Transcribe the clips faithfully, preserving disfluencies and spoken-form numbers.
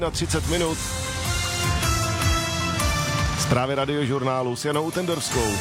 Na třicet minut. Zprávy Radiožurnálu s Janou Tendorskou.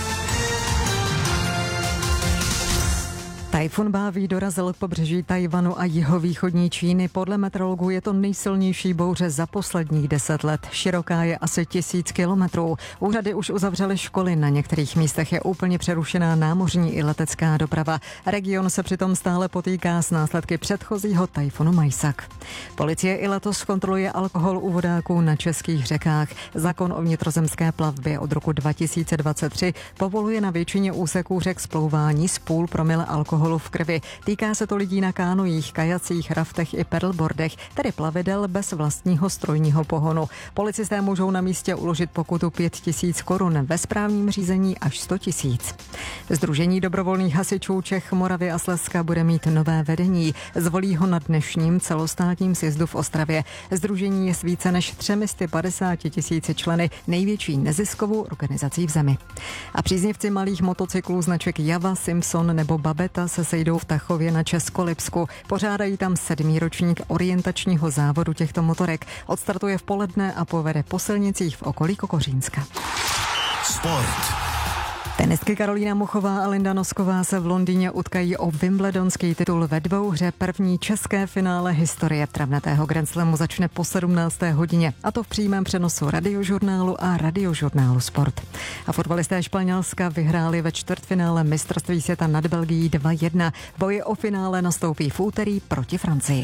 Tajfun Báví dorazil k pobřeží Tchaj-wanu a jihovýchodní Číny. Podle meteorologů je to nejsilnější bouře za posledních deset let. Široká je asi tisíc kilometrů. Úřady už uzavřely školy. Na některých místech je úplně přerušená námořní i letecká doprava. Region se přitom stále potýká s následky předchozího tajfunu Majsak. Policie i letos kontroluje alkohol u vodáků na českých řekách. Zákon o vnitrozemské plavbě od roku dva tisíce dvacet tři povoluje na většině úseků řek splouvání z půl promile alkoholu v krvi. Týká se to lidí na kánojích, kajacích, raftech i pedalboardech, tedy plavidel bez vlastního strojního pohonu. Policisté můžou na místě uložit pokutu pět tisíc korun, ve správním řízení až sto tisíc. Sdružení dobrovolných hasičů Čech, Moravy a Slezska bude mít nové vedení. Zvolí ho na dnešním celostátním sjezdu v Ostravě. Sdružení je s více než třemi sty padesáti tisíci členy největší neziskovou organizací v zemi. A příznivci malých motocyklů značek Java, Simpson nebo Babeta se sejdou v Tachově na Českolipsku. Pořádají tam sedmý ročník orientačního závodu těchto motorek. Odstartuje v poledne a povede po silnicích v okolí Kokořínska. Sport. Tenistky Karolína Muchová a Linda Nosková se v Londýně utkají o wimbledonský titul ve dvouhře. První české finále historie travnatého Grand Slamu začne po sedmnácté hodině, a to v přímém přenosu Radiožurnálu a Radiožurnálu Sport. A fotbalisté Španělska vyhráli ve čtvrtfinále mistrovství světa nad Belgií dva jedna. V boji o finále nastoupí v úterý proti Francii.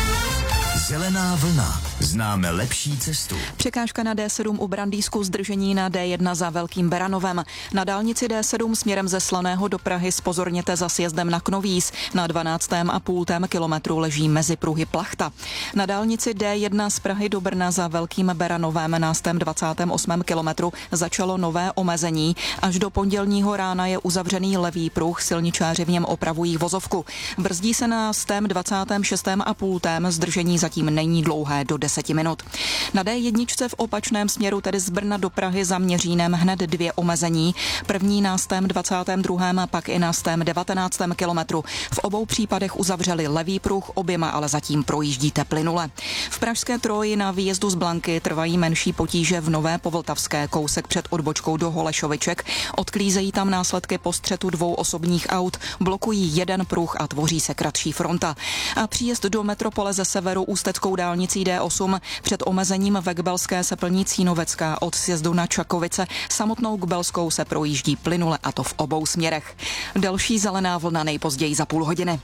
Zelená vlna. Známe lepší cestu. Překážka na D sedm u Brandýsku, zdržení na D jedna za Velkým Beranovem. Na dálnici D sedm směrem ze Slaného do Prahy zpozorněte za sjezdem na Knovíz. Na dvanáctém a půl kilometru leží mezi pruhy plachta. Na dálnici D jedna z Prahy do Brna za Velkým Beranovem na sto dvacátém osmém kilometru začalo nové omezení. Až do pondělního rána je uzavřený levý pruh, silničáři v něm opravují vozovku. Brzdí se na sto dvacátém šestém a půl, zdržení zatím není dlouhé, do deseti minut. Na D jedna v opačném směru, tedy z Brna do Prahy za Měřínem, hned dvě omezení. První na sto dvacátém druhém a pak i na sto devatenáctém kilometru. V obou případech uzavřeli levý pruh, oběma ale zatím projíždíte plynule. V pražské Troji na výjezdu z Blanky trvají menší potíže v Nové Povltavské, kousek před odbočkou do Holešoviček. Odklízejí tam následky po střetu dvou osobních aut, blokují jeden pruh a tvoří se kratší fronta. A příjezd do metropole ze severu ústeckou dálnicí D osm před omezením ve Gbelské se plní Cínovecká. Od sjezdu na Čakovice samotnou Gbelskou se projíždí plynule, a to v obou směrech. Další zelená vlna nejpozději za půl hodiny.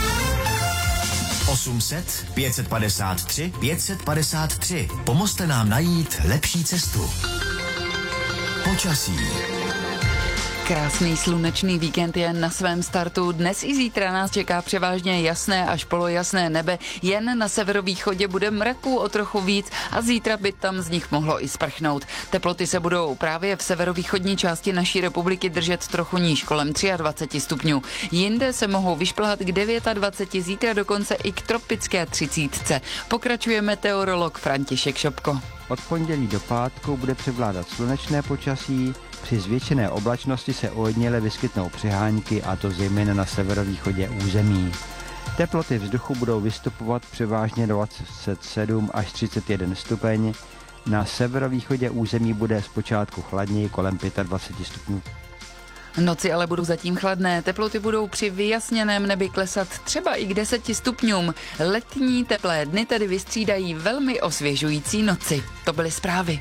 osm set, pět set padesát tři, pět set padesát tři. Pomozte nám najít lepší cestu. Počasí. Krásný slunečný víkend je na svém startu. Dnes i zítra nás čeká převážně jasné až polojasné nebe. Jen na severovýchodě bude mraků o trochu víc a zítra by tam z nich mohlo i sprchnout. Teploty se budou právě v severovýchodní části naší republiky držet trochu níž, kolem dvacet tři stupňů. Jinde se mohou vyšplhat k dvacet devět, zítra dokonce i k tropické třicítce. Pokračuje meteorolog František Šopko. Od pondělí do pátku bude převládat slunečné počasí. Při zvětšené oblačnosti se ojediněle vyskytnou přehánky, a to zejména na severovýchodě území. Teploty vzduchu budou vystupovat převážně dvacet sedm až třicet jeden stupeň. Na severovýchodě území bude zpočátku chladněji, kolem dvacet pět stupňů. Noci ale budou zatím chladné, teploty budou při vyjasněném nebi klesat třeba i k deseti stupňům. Letní teplé dny tedy vystřídají velmi osvěžující noci. To byly zprávy.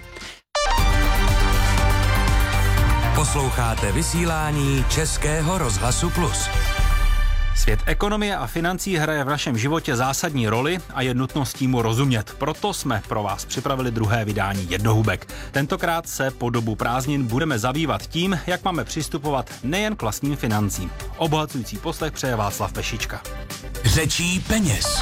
Posloucháte vysílání Českého rozhlasu Plus. Svět ekonomie a financí hraje v našem životě zásadní roli a je nutností mu rozumět. Proto jsme pro vás připravili druhé vydání Jednohubek. Tentokrát se po dobu prázdnin budeme zabývat tím, jak máme přistupovat nejen k vlastním financím. Obohacující poslech přeje Václav Pešička. Řečí peněz.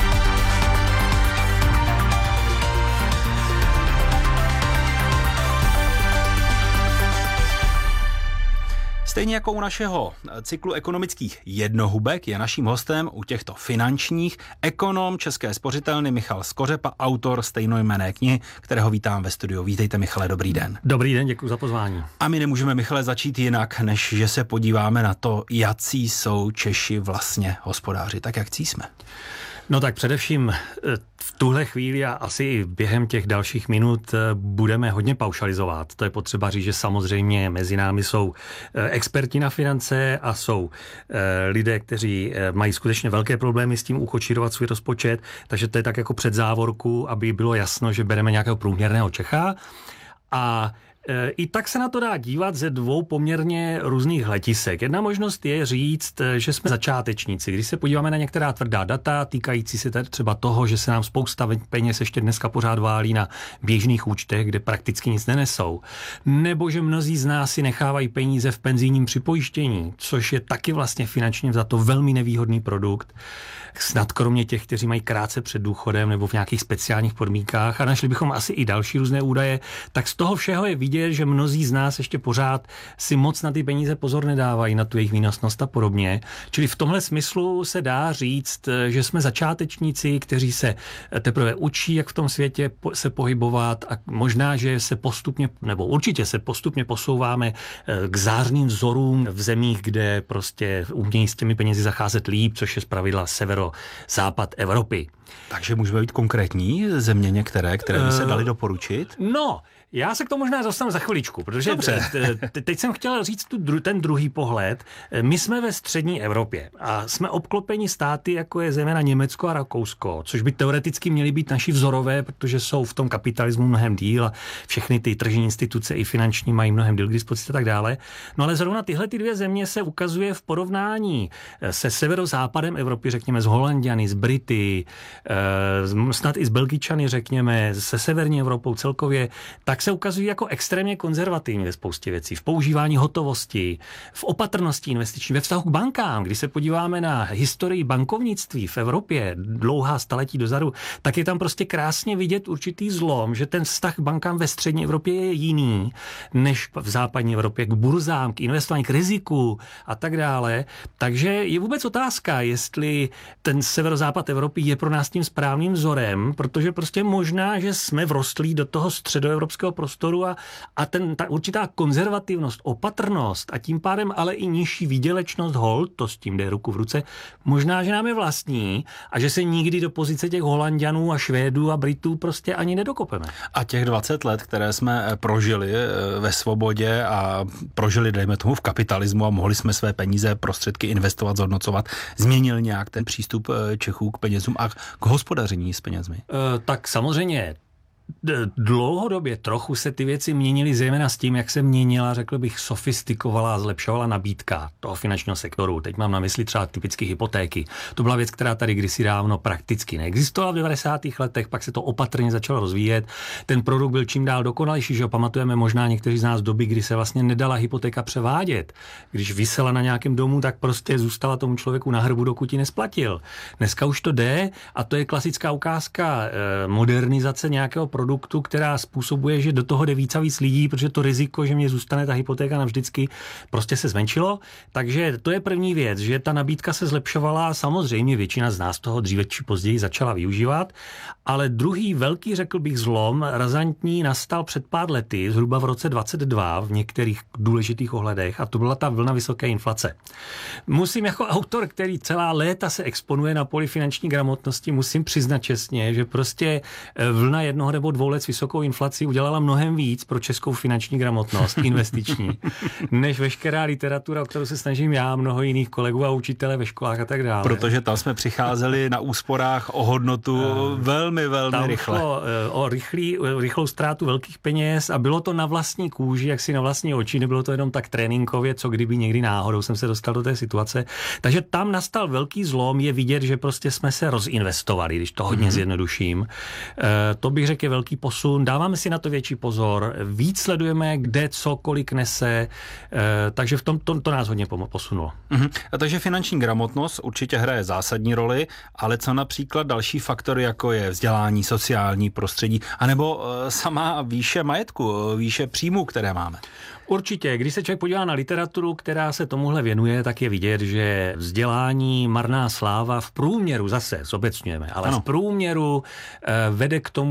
Stejně jako u našeho cyklu ekonomických jednohubek je naším hostem u těchto finančních ekonom České spořitelny Michal Skořepa, autor stejnojmenné knihy, kterého vítám ve studiu. Vítejte, Michale, dobrý den. Dobrý den, děkuji za pozvání. A my nemůžeme, Michale, začít jinak, než že se podíváme na to, jací jsou Češi vlastně hospodáři. Tak jak cí jsme? No tak především v tuhle chvíli a asi i během těch dalších minut budeme hodně paušalizovat. To je potřeba říct, že samozřejmě mezi námi jsou experti na finance a jsou lidé, kteří mají skutečně velké problémy s tím ukočírovat svůj rozpočet, takže to je tak jako před závorku, aby bylo jasno, že bereme nějakého průměrného Čecha. A i tak se na to dá dívat ze dvou poměrně různých hledisek. Jedna možnost je říct, že jsme začátečníci. Když se podíváme na některá tvrdá data týkající se třeba toho, že se nám spousta peněz ještě dneska pořád válí na běžných účtech, kde prakticky nic nenesou, nebo že mnozí z nás si nechávají peníze v penzijním připojištění, což je taky vlastně finančně za to velmi nevýhodný produkt, snad kromě těch, kteří mají krátce před důchodem nebo v nějakých speciálních podmínkách, a našli bychom asi i další různé údaje, tak z toho všeho je vidět, že mnozí z nás ještě pořád si moc na ty peníze pozor nedávají, na tu jejich výnosnost a podobně. Čili v tomhle smyslu se dá říct, že jsme začátečníci, kteří se teprve učí, jak v tom světě se pohybovat, a možná, že se postupně, nebo určitě se postupně posouváme k zářným vzorům v zemích, kde prostě umějí s těmi penězi zacházet líp, což je zpravidla severo západ Evropy. Takže můžeme být konkrétní země některé, které by se dali doporučit? No, já se k tomu možná dostanu za chviličku, protože te, teď jsem chtěl říct tu, ten druhý pohled. My jsme ve střední Evropě a jsme obklopeni státy, jako je zejména Německo a Rakousko, což by teoreticky měly být naši vzorové, protože jsou v tom kapitalismu mnohem díl a všechny ty tržní instituce i finanční mají mnohem díl k dispozici a tak dále. No ale zrovna tyhle ty dvě země se ukazuje v porovnání se severozápadem Evropy, řekněme s Holanďany, s Brity, snad i s Belgičany, řekněme, se severní Evropou celkově, tak se ukazují jako extrémně konzervativní ve spoustě věcí. V používání hotovosti, v opatrnosti investiční, ve vztahu k bankám. Když se podíváme na historii bankovnictví v Evropě dlouhá staletí dozadu, tak je tam prostě krásně vidět určitý zlom, že ten vztah k bankám ve střední Evropě je jiný než v západní Evropě, k burzám, k investování, k riziku a tak dále. Takže je vůbec otázka, jestli ten severozápad Evropy je pro nás tím správným vzorem, protože prostě možná, že jsme vrostlí do toho středoevropského prostoru a, a ten, ta určitá konzervativnost, opatrnost a tím pádem ale i nižší výdělečnost hold, to s tím jde ruku v ruce, možná, že nám je vlastní a že se nikdy do pozice těch Holanďanů a Švédů a Britů prostě ani nedokopeme. A těch dvacet let, které jsme prožili ve svobodě a prožili, dejme tomu, v kapitalismu a mohli jsme své peníze, prostředky investovat, zhodnocovat, změnil nějak ten přístup Čechů k penězům a k hospodaření s penězmi? E, tak samozřejmě dlouhodobě trochu se ty věci měnily, zejména s tím, jak se měnila, řekl bych, sofistikovala a zlepšovala nabídka toho finančního sektoru. Teď mám na mysli třeba typicky hypotéky. To byla věc, která tady kdysi dávno prakticky neexistovala v devadesátých letech, pak se to opatrně začalo rozvíjet. Ten produkt byl čím dál dokonalejší, že ho pamatujeme možná někteří z nás doby, kdy se vlastně nedala hypotéka převádět. Když visela na nějakém domu, tak prostě zůstala tomu člověku na hrbu, dokud ji nesplatil. Dneska už to jde a to je klasická ukázka eh, modernizace nějakého produktu, která způsobuje, že do toho jde víc a víc lidí, protože to riziko, že mě zůstane ta hypotéka navždycky, prostě se zmenšilo. Takže to je první věc, že ta nabídka se zlepšovala a samozřejmě většina z nás toho dříve či později začala využívat. Ale druhý velký, řekl bych, zlom, razantní, nastal před pár lety, zhruba v roce dvacet dva v některých důležitých ohledech, a to byla ta vlna vysoké inflace. Musím jako autor, který celá léta se exponuje na poli finanční gramotnosti, musím přiznat čestně, že prostě vlna jednoho nebo dvou let s vysokou inflací udělala mnohem víc pro českou finanční gramotnost, investiční, než veškerá literatura, o kterou se snažím já, mnoho jiných kolegů a učitele ve školách a tak dále. Protože tam jsme přicházeli na úsporách o hodnotu velmi, velmi tam rychle. Šlo o rychlý, rychlou ztrátu velkých peněz a bylo to na vlastní kůži, jak si na vlastní oči, nebylo to jenom tak tréninkově, co kdyby někdy náhodou jsem se dostal do té situace. Takže tam nastal velký zlom, je vidět, že prostě jsme se rozinvestovali, když to hodně mm-hmm. zjednoduším. E, to bych řekl je velký posun, dáváme si na to větší pozor, víc sledujeme, kde co, kolik nese, e, takže v tom to, to nás hodně posunulo. Mm-hmm. A takže finanční gramotnost určitě hraje zásadní roli, ale co například další faktory, jako je vzdělání, sociální prostředí, anebo e, sama výše majetku, výše příjmů, které máme? Určitě, když se člověk podívá na literaturu, která se tomuhle věnuje, tak je vidět, že vzdělání, marná sláva v průměru, zase zobecňujeme, ale ano. v průměru e, vede k tomu, že ten člověk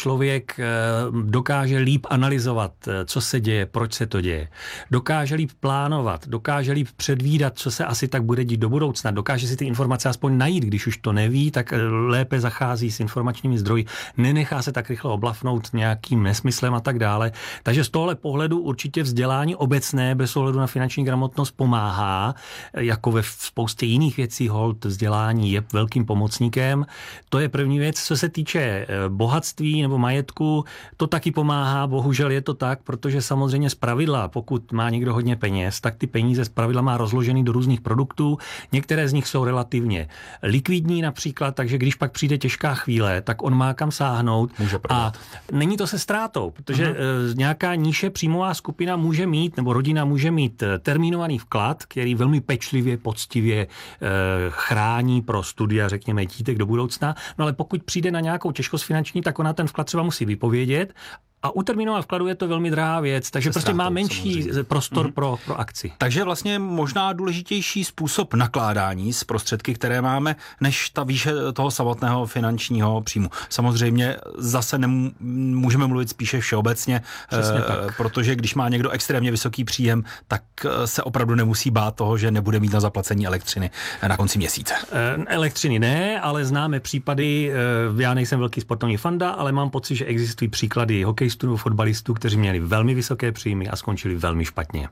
člověk dokáže líp analyzovat, co se děje, proč se to děje. Dokáže líp plánovat, dokáže líp předvídat, co se asi tak bude dít do budoucna. Dokáže si ty informace aspoň najít, když už to neví, tak lépe zachází s informačními zdroji, nenechá se tak rychle oblafnout nějakým nesmyslem a tak dále. Takže z tohle pohledu určitě vzdělání obecné bez ohledu na finanční gramotnost pomáhá, jako ve spoustě jiných věcí hold vzdělání je velkým pomocníkem. To je první věc. Co se týče bohatství nebo majetku, to taky pomáhá, bohužel je to tak, protože samozřejmě z pravidla, pokud má někdo hodně peněz, tak ty peníze z pravidla má rozložený do různých produktů. Některé z nich jsou relativně likvidní například, takže když pak přijde těžká chvíle, tak on má kam sáhnout. A není to se ztrátou, protože uh-huh. nějaká níže příjmová skupina může mít, nebo rodina může mít termínovaný vklad, který velmi pečlivě, poctivě eh, chrání pro studia, řekněme, dítek do budoucna. No ale pokud přijde na nějakou těžkost finanční, tak ona ten vklad třeba musí vypovědět. A u termínovaného vkladu je to velmi drahá věc, takže se prostě ztrátou, má menší samozřejmě prostor mm-hmm. pro, pro akci. Takže vlastně možná důležitější způsob nakládání s prostředky, které máme, než ta výše toho samotného finančního příjmu. Samozřejmě zase nemůžeme mluvit spíše všeobecně, eh, protože když má někdo extrémně vysoký příjem, tak se opravdu nemusí bát toho, že nebude mít na zaplacení elektřiny na konci měsíce. Eh, elektřiny ne, ale známe případy, eh, já nejsem velký sportovní fanda, ale mám pocit, že existují příklady hokej nebo fotbalistů, kteří měli velmi vysoké příjmy a skončili velmi špatně.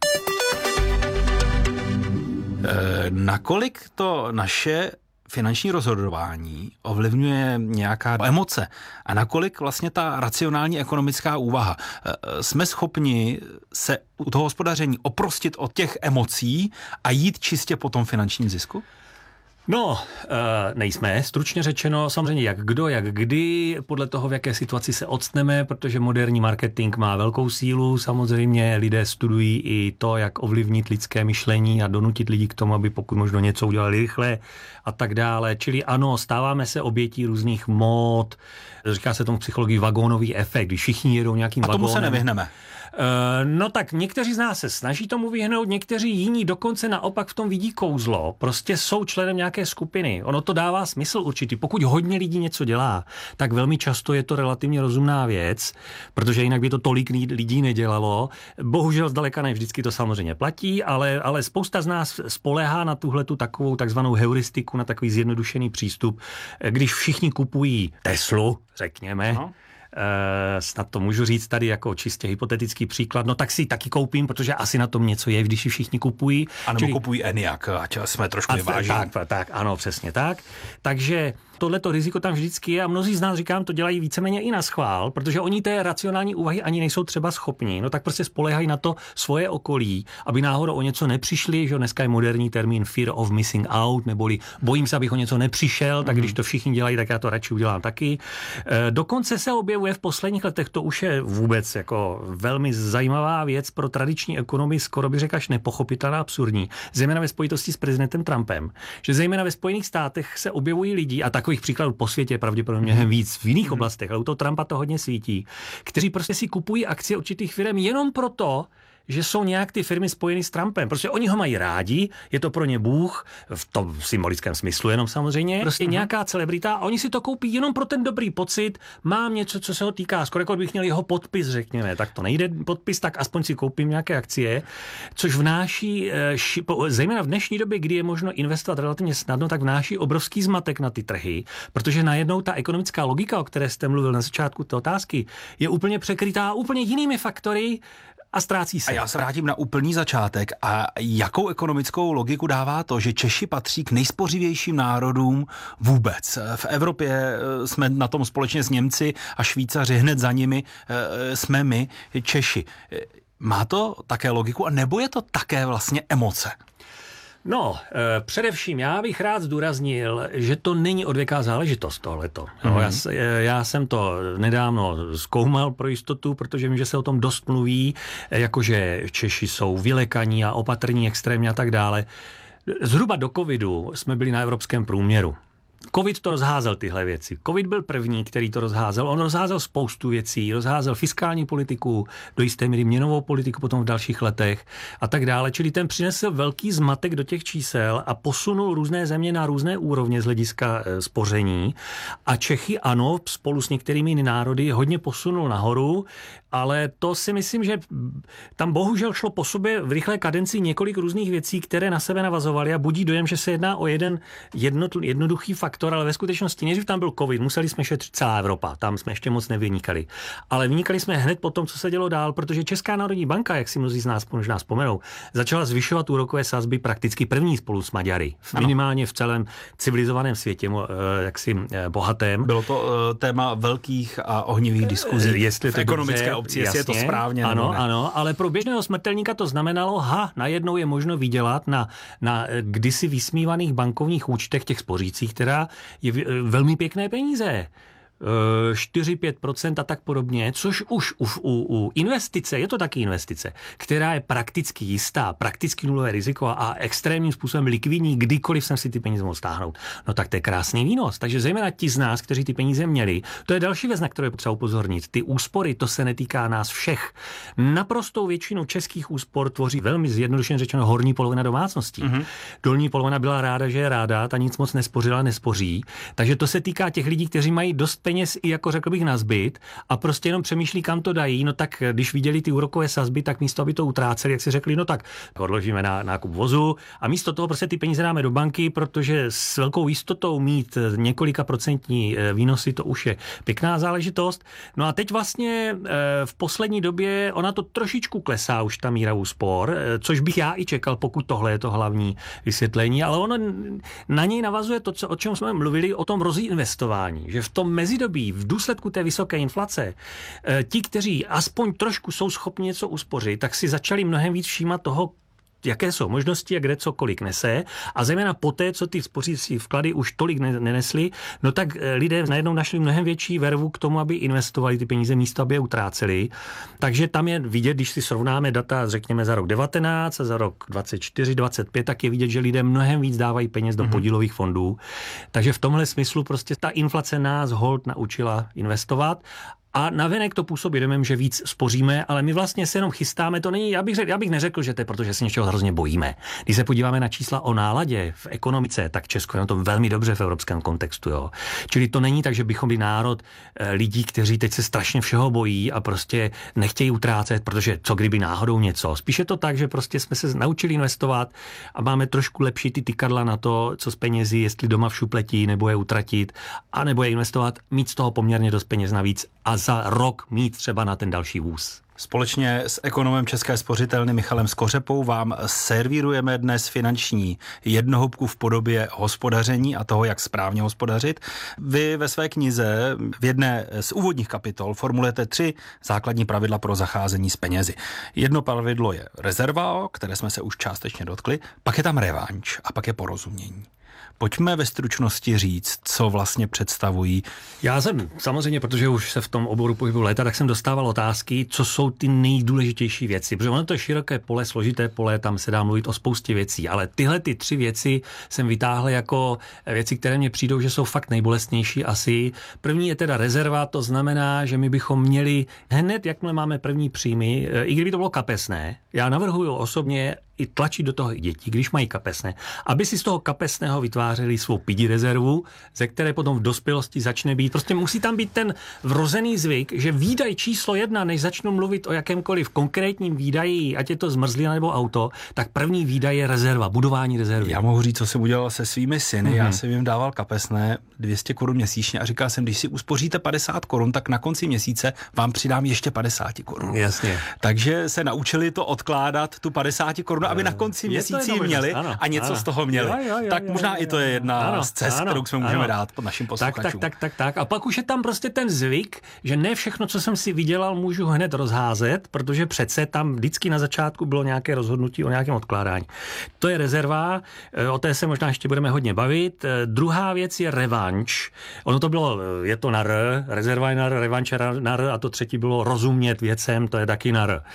E, nakolik to naše finanční rozhodování ovlivňuje nějaká emoce a nakolik vlastně ta racionální ekonomická úvaha. E, jsme schopni se u toho hospodaření oprostit od těch emocí a jít čistě po tom finančním zisku? No, nejsme, stručně řečeno, samozřejmě jak kdo, jak kdy, podle toho, v jaké situaci se odstneme, protože moderní marketing má velkou sílu, samozřejmě lidé studují i to, jak ovlivnit lidské myšlení a donutit lidi k tomu, aby pokud možno něco udělali rychle a tak dále. Čili ano, stáváme se obětí různých mód, říká se tomu v psychologii vagónový efekt, když všichni jedou nějakým vagónem. A tomu se nevyhneme. No tak někteří z nás se snaží tomu vyhnout, někteří jiní dokonce naopak v tom vidí kouzlo, prostě jsou členem nějaké skupiny. Ono to dává smysl určitý. Pokud hodně lidí něco dělá, tak velmi často je to relativně rozumná věc, protože jinak by to tolik lidí nedělalo. Bohužel zdaleka ne vždycky to samozřejmě platí, ale, ale spousta z nás spoléhá na tuhletu takovou takzvanou heuristiku, na takový zjednodušený přístup. Když všichni kupují Teslu, řekněme, no. Uh, snad to můžu říct tady jako čistě hypotetický příklad, no tak si ji taky koupím, protože asi na tom něco je, když ji všichni kupují. A nebo Čili... kupují Enyaq, ať jsme trošku vyvážení. Tak, tak, ano, přesně tak. Takže tohleto riziko tam vždycky je a mnozí z nás, říkám, to dělají víceméně i na schvál, protože oni té racionální úvahy ani nejsou třeba schopni, no tak prostě spoléhají na to svoje okolí, aby náhodou o něco nepřišli, že dneska je moderní termín fear of missing out, neboli bojím se, abych o něco nepřišel, tak když to všichni dělají, tak já to radši udělám taky. E, dokonce se objevuje v posledních letech, to už je vůbec jako velmi zajímavá věc pro tradiční ekonomii, skoro bych řekl až nepochopitelná, absurdní, zejména ve spojitosti s prezidentem Trumpem, že zejména ve Spojených státech se objevují lidi a takových příkladů po světě je pravděpodobně mnohem víc v jiných oblastech, ale u toho Trumpa to hodně svítí, kteří prostě si kupují akcie určitých firm jenom proto, že jsou nějak ty firmy spojeny s Trumpem. Prostě oni ho mají rádi, je to pro ně bůh, v tom symbolickém smyslu jenom samozřejmě, prostě uh-huh. nějaká celebrita a oni si to koupí jenom pro ten dobrý pocit, mám něco, co se ho týká, skoro jako bych měl jeho podpis, řekněme, tak to nejde podpis, tak aspoň si koupím nějaké akcie, což vnáší, zejména v dnešní době, kdy je možno investovat relativně snadno, tak vnáší obrovský zmatek na ty trhy, protože najednou ta ekonomická logika, o které jste mluvil na začátku té otázky, je úplně překrytá úplně jinými faktory, a ztrácí se. A já se vrátím na úplný začátek. A jakou ekonomickou logiku dává to, že Češi patří k nejspořivějším národům vůbec? V Evropě jsme na tom společně s Němci a Švýcaři, hned za nimi jsme my, Češi. Má to také logiku, a nebo je to také vlastně emoce? No, e, především já bych rád zdůraznil, že to není odvěká záležitost tohleto. Mm-hmm. No, já, já jsem to nedávno zkoumal pro jistotu, protože vím, že se o tom dost mluví, jakože Češi jsou vylekaní a opatrní extrémně a tak dále. Zhruba do covidu jsme byli na evropském průměru. Covid to rozházel tyhle věci. Covid byl první, který to rozházel. On rozházel spoustu věcí, rozházel fiskální politiku, do jisté míry měnovou politiku potom v dalších letech a tak dále. Čili ten přinesl velký zmatek do těch čísel a posunul různé země na různé úrovně z hlediska spoření. A Čechy ano, spolu s některými národy hodně posunul nahoru, ale to si myslím, že tam bohužel šlo po sobě v rychlé kadenci několik různých věcí, které na sebe navazovaly a budí dojem, že se jedná o jeden jednot, jednoduchý faktor, ale ve skutečnosti než tam byl covid, museli jsme šetřit celá Evropa, tam jsme ještě moc nevynikali. Ale vynikali jsme hned po tom, co se dělo dál, protože Česká národní banka, jak si mnozí z nás možná vzpomenou, začala zvyšovat úrokové sazby prakticky první spolu s Maďary. Minimálně v celém civilizovaném světě, jaksi bohatém. Bylo to téma velkých a ohnivých diskuzí jestli v ekonomické obci, jestli je to správně. Ano, ano, ale pro běžného smrtelníka to znamenalo, ha, najednou je možno vydělat na, na kdysi vysmívaných bankovních účtech těch spořících, která je velmi pěkné peníze. čtyři pět procent a tak podobně, což už u, u, u investice, je to taky investice, která je prakticky jistá, prakticky nulové riziko a extrémním způsobem likvidní, kdykoliv jsem si ty peníze mohl stáhnout. No tak to je krásný výnos. Takže zejména ti z nás, kteří ty peníze měli, to je další věc, na kterou je potřeba upozornit. Ty úspory, to se netýká nás všech. Naprostou většinu českých úspor tvoří velmi zjednodušeně řečeno horní polovina domácností. Mm-hmm. Dolní polovina byla ráda, že je ráda, ta nic moc nespořila, nespoří. Takže to se týká těch lidí, kteří mají dost peněz i jako řekl bych na zbyt a prostě jenom přemýšlí, kam to dají, no tak když viděli ty úrokové sazby, tak místo, aby to utráceli, jak si řekli, no tak odložíme na nákup vozu a místo toho prostě ty peníze dáme do banky, protože s velkou jistotou mít několika procentní výnosy, to už je pěkná záležitost. No a teď vlastně v poslední době ona to trošičku klesá už ta míra úspor, což bych já i čekal, pokud tohle je to hlavní vysvětlení, ale ono na něj navazuje to, co, o čem jsme mluvili, o tom rozinvestování, že v tom mezidobí v důsledku té vysoké inflace ti, kteří aspoň trošku jsou schopni něco uspořit, tak si začali mnohem víc všímat toho, jaké jsou možnosti a kde co kolik nese. A zejména poté, co ty spořící vklady už tolik nenesly, no tak lidé najednou našli mnohem větší vervu k tomu, aby investovali ty peníze místo, aby je utráceli. Takže tam je vidět, když si srovnáme data, řekněme, za rok devatenáct a za rok dvacet čtyři, dvacet pět, tak je vidět, že lidé mnohem víc dávají peněz do podílových fondů. Takže v tomhle smyslu prostě ta inflace nás holt naučila investovat. A navenek to působí domem, že víc spoříme, ale my vlastně se jenom chystáme. To není, já bych, řekl, já bych neřekl, že to je, protože se něčeho hrozně bojíme. Když se podíváme na čísla o náladě v ekonomice, tak Česko je na tom velmi dobře v evropském kontextu. Jo. Čili to není tak, že bychom byli národ lidí, kteří teď se strašně všeho bojí a prostě nechtějí utrácet, protože co kdyby náhodou něco. Spíše to tak, že prostě jsme se naučili investovat a máme trošku lepší ty tykadla na to, co s penězi, jestli doma v šupletí, nebo je utratit, a nebo je investovat, mít z toho poměrně dost peněz navíc a za rok mít třeba na ten další vůz. Společně s ekonomem České spořitelny Michalem Skořepou vám servírujeme dnes finanční jednohubku v podobě hospodaření a toho, jak správně hospodařit. Vy ve své knize v jedné z úvodních kapitol formulujete tři základní pravidla pro zacházení s penězi. Jedno pravidlo je rezerva, o které jsme se už částečně dotkli, pak je tam revanš a pak je porozumění. Pojďme ve stručnosti říct, co vlastně představují. Já jsem samozřejmě, protože už se v tom oboru pohybuju léta, tak jsem dostával otázky, co jsou ty nejdůležitější věci. Protože ono to je široké pole, složité pole, tam se dá mluvit o spoustě věcí, ale tyhle ty tři věci jsem vytáhl jako věci, které mně přijdou, že jsou fakt nejbolestnější asi. První je teda rezerva, to znamená, že my bychom měli hned, jakmile máme první příjmy, i kdyby to bylo kapesné, já navrhuju osobně i tlačit do toho i děti, když mají kapesné, aby si z toho kapesného vytvářeli svou pidi rezervu, ze které potom v dospělosti začne být. Prostě musí tam být ten vrozený zvyk, že výdaj číslo jedna, než začnu mluvit o jakémkoliv konkrétním výdaji, ať je to zmrzlina nebo auto, tak první výdaj je rezerva, budování rezervy. Já mohu říct, co jsem udělal se svými syny. Mm-hmm. Já jsem jim dával kapesné dvě stě korun měsíčně a říkal jsem, když si uspoříte padesát korun, tak na konci měsíce vám přidám ještě padesát korun. Jasně. Takže se naučili to odkládat, tu padesát korun, aby na konci měsíci měli ano, a něco ano. z toho měli. Jo, jo, jo, tak možná jo, jo, jo. i to je jedna ano, z cest, ano, kterou jsme můžeme ano. dát pod našim posluchačům. Tak, tak, tak, tak, tak. A pak už je tam prostě ten zvyk, že ne všechno, co jsem si vydělal, můžu hned rozházet, protože přece tam vždycky na začátku bylo nějaké rozhodnutí o nějakém odkládání. To je rezerva, o té se možná ještě budeme hodně bavit. Druhá věc je revanš. Ono to bylo, je to na R, rezerva je na R, revanš je na R a to třetí bylo rozumět věcem, to je taky na R.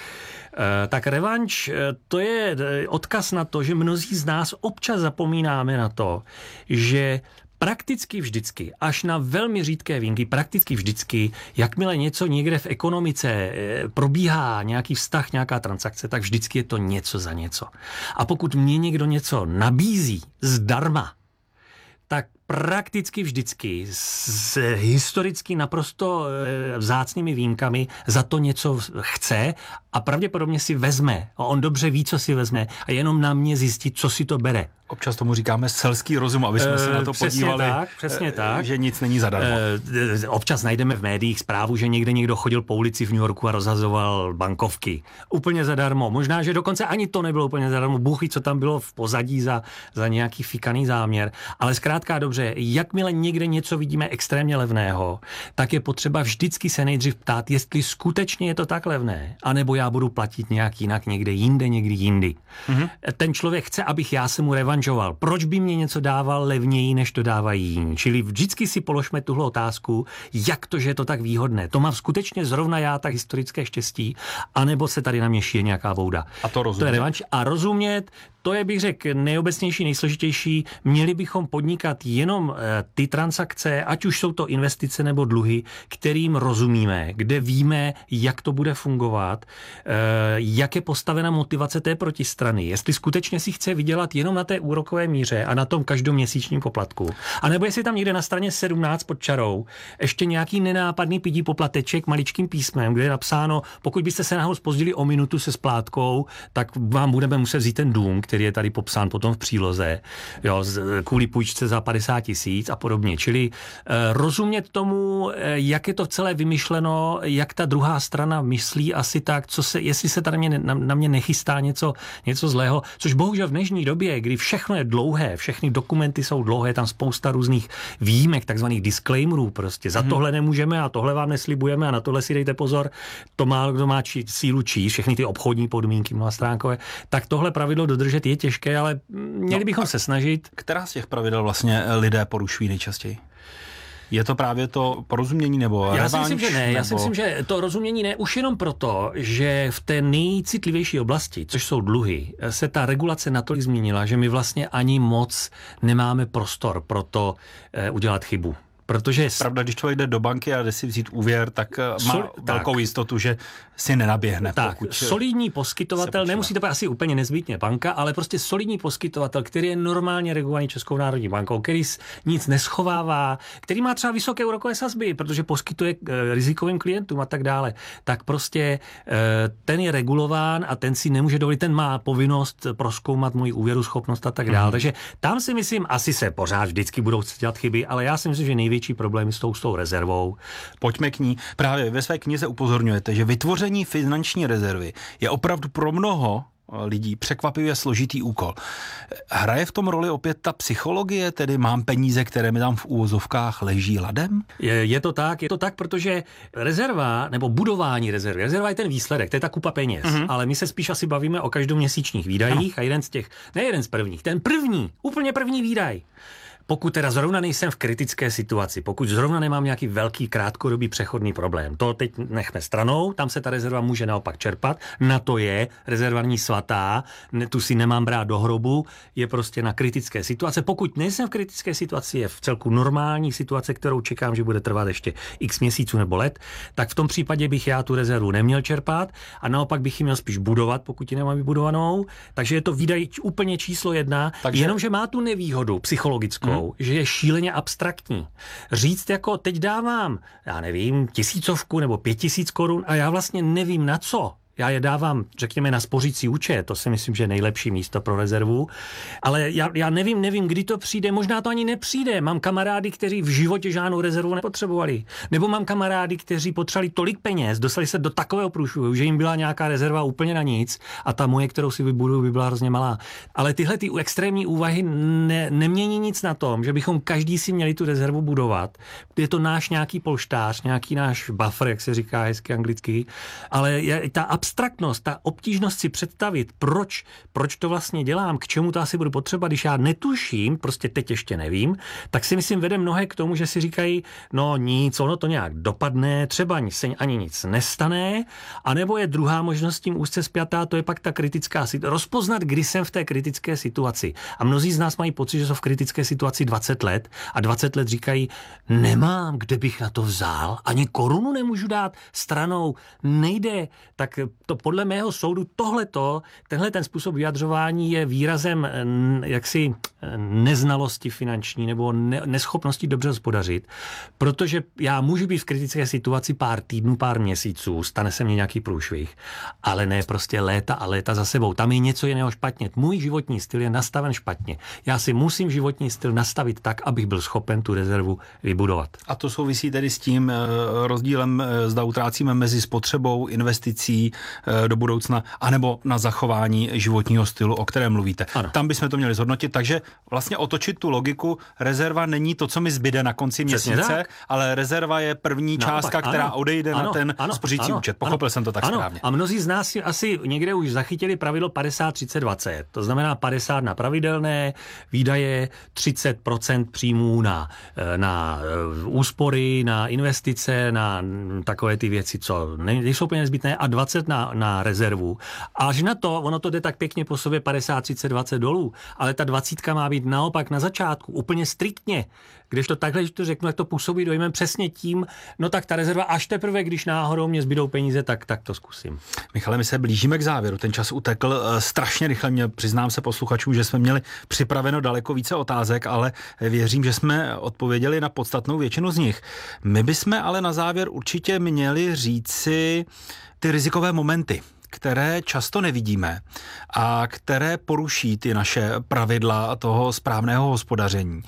Tak revanš, to je odkaz na to, že mnozí z nás občas zapomínáme na to, že prakticky vždycky, až na velmi řídké výjimky, prakticky vždycky, jakmile něco někde v ekonomice probíhá, nějaký vztah, nějaká transakce, tak vždycky je to něco za něco. A pokud mě někdo něco nabízí zdarma, tak prakticky vždycky s historicky naprosto vzácnými výjimkami za to něco chce a pravděpodobně si vezme. A on dobře ví, co si vezme a jenom na mě zjistit, co si to bere. Občas tomu říkáme selský rozum, aby jsme se na to přesně podívali, tak, přesně tak. že nic není zadarmo. Občas najdeme v médiích zprávu, že někde někdo chodil po ulici v New Yorku a rozhazoval bankovky. Úplně zadarmo. Možná, že dokonce ani to nebylo úplně zadarmo. Bůh ví, co tam bylo v pozadí za, za nějaký fikaný záměr. Ale zkrátka dobře, jakmile někde něco vidíme extrémně levného, tak je potřeba vždycky se nejdřív ptát, jestli skutečně je to tak levné, anebo já budu platit nějak jinak někde jinde, někdy jindy. Mm-hmm. Ten člověk chce, abych já se mu revanžoval. Proč by mě něco dával levněji, než to dávají jiní? Čili vždycky si položme tuhle otázku, jak to, že je to tak výhodné. To mám skutečně zrovna já tak historické štěstí, anebo se tady na mě šije nějaká bouda. A to rozumět. To je revanš. A rozumět, to je, bych řekl, nejobecnější, nejsložitější. Měli bychom podnikat jenom e, ty transakce, ať už jsou to investice nebo dluhy, kterým rozumíme, kde víme, jak to bude fungovat, e, jak je postavena motivace té protistrany, jestli skutečně si chce vydělat jenom na té úrokové míře a na tom každoměsíčním poplatku. A nebo jestli tam někde na straně sedmnáct pod čarou ještě nějaký nenápadný pidí poplateček maličkým písmem, kde je napsáno, pokud byste se náhodou zpozdili o minutu se splátkou, tak vám budeme muset vzít ten dům, který je tady popsán potom v příloze, jo, kvůli půjčce za padesát tisíc a podobně. Čili e, rozumět tomu, e, jak je to celé vymyšleno, jak ta druhá strana myslí asi tak, co se, jestli se tady mě, na, na mě nechystá něco, něco zlého, což bohužel v dnešní době, kdy všechno je dlouhé, všechny dokumenty jsou dlouhé, tam spousta různých výjimek, takzvaných disclaimerů prostě. Za hmm. tohle nemůžeme a tohle vám neslibujeme a na tohle si dejte pozor, to má, kdo má či, sílu číst, všechny ty obchodní podmínky mnohastránkové, tak tohle pravidlo dodržet je těžké, ale měli no, bychom se snažit. Která z těch pravidel vlastně lidé porušují nejčastěji? Je to právě to porozumění nebo Já revanš, si myslím, že ne. nebo... Já si myslím, že to rozumění ne už jenom proto, že v té nejcitlivější oblasti, což jsou dluhy, se ta regulace natolik změnila, že my vlastně ani moc nemáme prostor pro to eh, udělat chybu. Protože... Pravda, když člověk jde do banky a jde si vzít úvěr, tak má Sol, velkou tak. jistotu, že si nenaběhne. Tak, solidní poskytovatel, nemusí to být asi úplně nezbytně banka, ale prostě solidní poskytovatel, který je normálně regulovaný Českou národní bankou, který nic neschovává, který má třeba vysoké úrokové sazby, protože poskytuje rizikovým klientům a tak dále, tak prostě ten je regulován a ten si nemůže dovolit, ten má povinnost prozkoumat moji úvěruschopnost a tak dále. Mm. Takže tam si myslím, asi se pořád vždycky budou dělat chyby, ale já si myslím, že největší problém s tou, s tou rezervou. Pojďme k ní. Právě ve své knize upozorňujete, že vytvoření finanční rezervy je opravdu pro mnoho lidí překvapivě složitý úkol. Hraje v tom roli opět ta psychologie, tedy mám peníze, které mi tam v úvozovkách leží ladem? Je, je to tak, je to tak, protože rezerva, nebo budování rezervy, rezerva je ten výsledek, to je ta kupa peněz, mm-hmm. ale my se spíš asi bavíme o každoměsíčních výdajích a jeden z těch, ne jeden z prvních, ten první, úplně první výdaj. Pokud teda zrovna nejsem v kritické situaci, pokud zrovna nemám nějaký velký krátkodobý přechodný problém, to teď nechme stranou, tam se ta rezerva může naopak čerpat, na to je rezervní svatá, tu si nemám brát do hrobu, je prostě na kritické situace. Pokud nejsem v kritické situaci, je v celku normální situace, kterou čekám, že bude trvat ještě x měsíců nebo let, tak v tom případě bych já tu rezervu neměl čerpat a naopak bych ji měl spíš budovat, pokud ji nemám vybudovanou. Takže je to výdaj úplně číslo jedna, takže... jenomže má tu nevýhodu psychologickou, hmm. že je šíleně abstraktní. Říct jako teď dávám, já nevím, tisícovku nebo pět tisíc korun a já vlastně nevím na co. Já je dávám, řekněme, na spořící účet, to si myslím, že je nejlepší místo pro rezervu, ale já, já nevím, nevím, kdy to přijde, možná to ani nepřijde. Mám kamarády, kteří v životě žádnou rezervu nepotřebovali. Nebo mám kamarády, kteří potřebovali tolik peněz, dostali se do takového průšvihu, že jim byla nějaká rezerva úplně na nic a ta moje, kterou si vybuduju, by byla hrozně malá. Ale tyhle ty extrémní úvahy ne, nemění nic na tom, že bychom každý si měli tu rezervu budovat. Je to náš nějaký polštář, nějaký náš buffer, jak se říká hezky anglicky, ale je, ta abstraktní abstraktnost, ta obtížnost si představit, proč, proč to vlastně dělám, k čemu to asi budu potřebovat, když já netuším, prostě teď ještě nevím, tak si myslím vede mnohé k tomu, že si říkají, no nic, ono to nějak dopadne, třeba se ani nic nestane, anebo je druhá možnost tím úzce spjatá, to je pak ta kritická situace. Rozpoznat, kdy jsem v té kritické situaci. A mnozí z nás mají pocit, že jsou v kritické situaci dvacet let a dvacet let říkají, nemám, kde bych na to vzal, ani korunu nemůžu dát stranou, nejde. Tak to podle mého soudu tohleto, tenhle ten způsob vyjadřování je výrazem jaksi neznalosti finanční nebo ne, neschopnosti dobře hospodařit, protože já můžu být v kritické situaci pár týdnů, pár měsíců, stane se mně nějaký průšvih, ale ne prostě léta a léta za sebou. Tam je něco jiného špatně. Můj životní styl je nastaven špatně. Já si musím životní styl nastavit tak, abych byl schopen tu rezervu vybudovat. A to souvisí tedy s tím rozdílem, zda utrácíme mezi spotřebou, investicí do budoucna, anebo na zachování životního stylu, o kterém mluvíte. Ano. Tam bychom to měli zhodnotit, takže vlastně otočit tu logiku, rezerva není to, co mi zbyde na konci Přesně měsíce, tak. ale rezerva je první Naopak, částka, ano. která odejde ano, na ten ano, spořící ano, účet. Pochopil ano, jsem to tak ano. správně. A mnozí z nás si asi někde už zachytili pravidlo padesát třicet dvacet. To znamená padesát na pravidelné výdaje, třicet procent příjmů na, na úspory, na investice, na takové ty věci, co nejsou úplně nezbytné, a dvacet na, na rezervu. A až na to, ono to jde tak pěkně po sobě padesát třicet dvacet dolů, ale ta dvacítka má být naopak na začátku, úplně striktně. Když to takhle, když to řeknu, jak to působí dojmem přesně tím, no tak ta rezerva až teprve, když náhodou mě zbydou peníze, tak, tak to zkusím. Michale, my se blížíme k závěru. Ten čas utekl uh, strašně rychle. Mě přiznám se posluchačům, že jsme měli připraveno daleko více otázek, ale věřím, že jsme odpověděli na podstatnou většinu z nich. My bychom ale na závěr určitě měli říci ty rizikové momenty, které často nevidíme a které poruší ty naše pravidla toho správného hospodaření.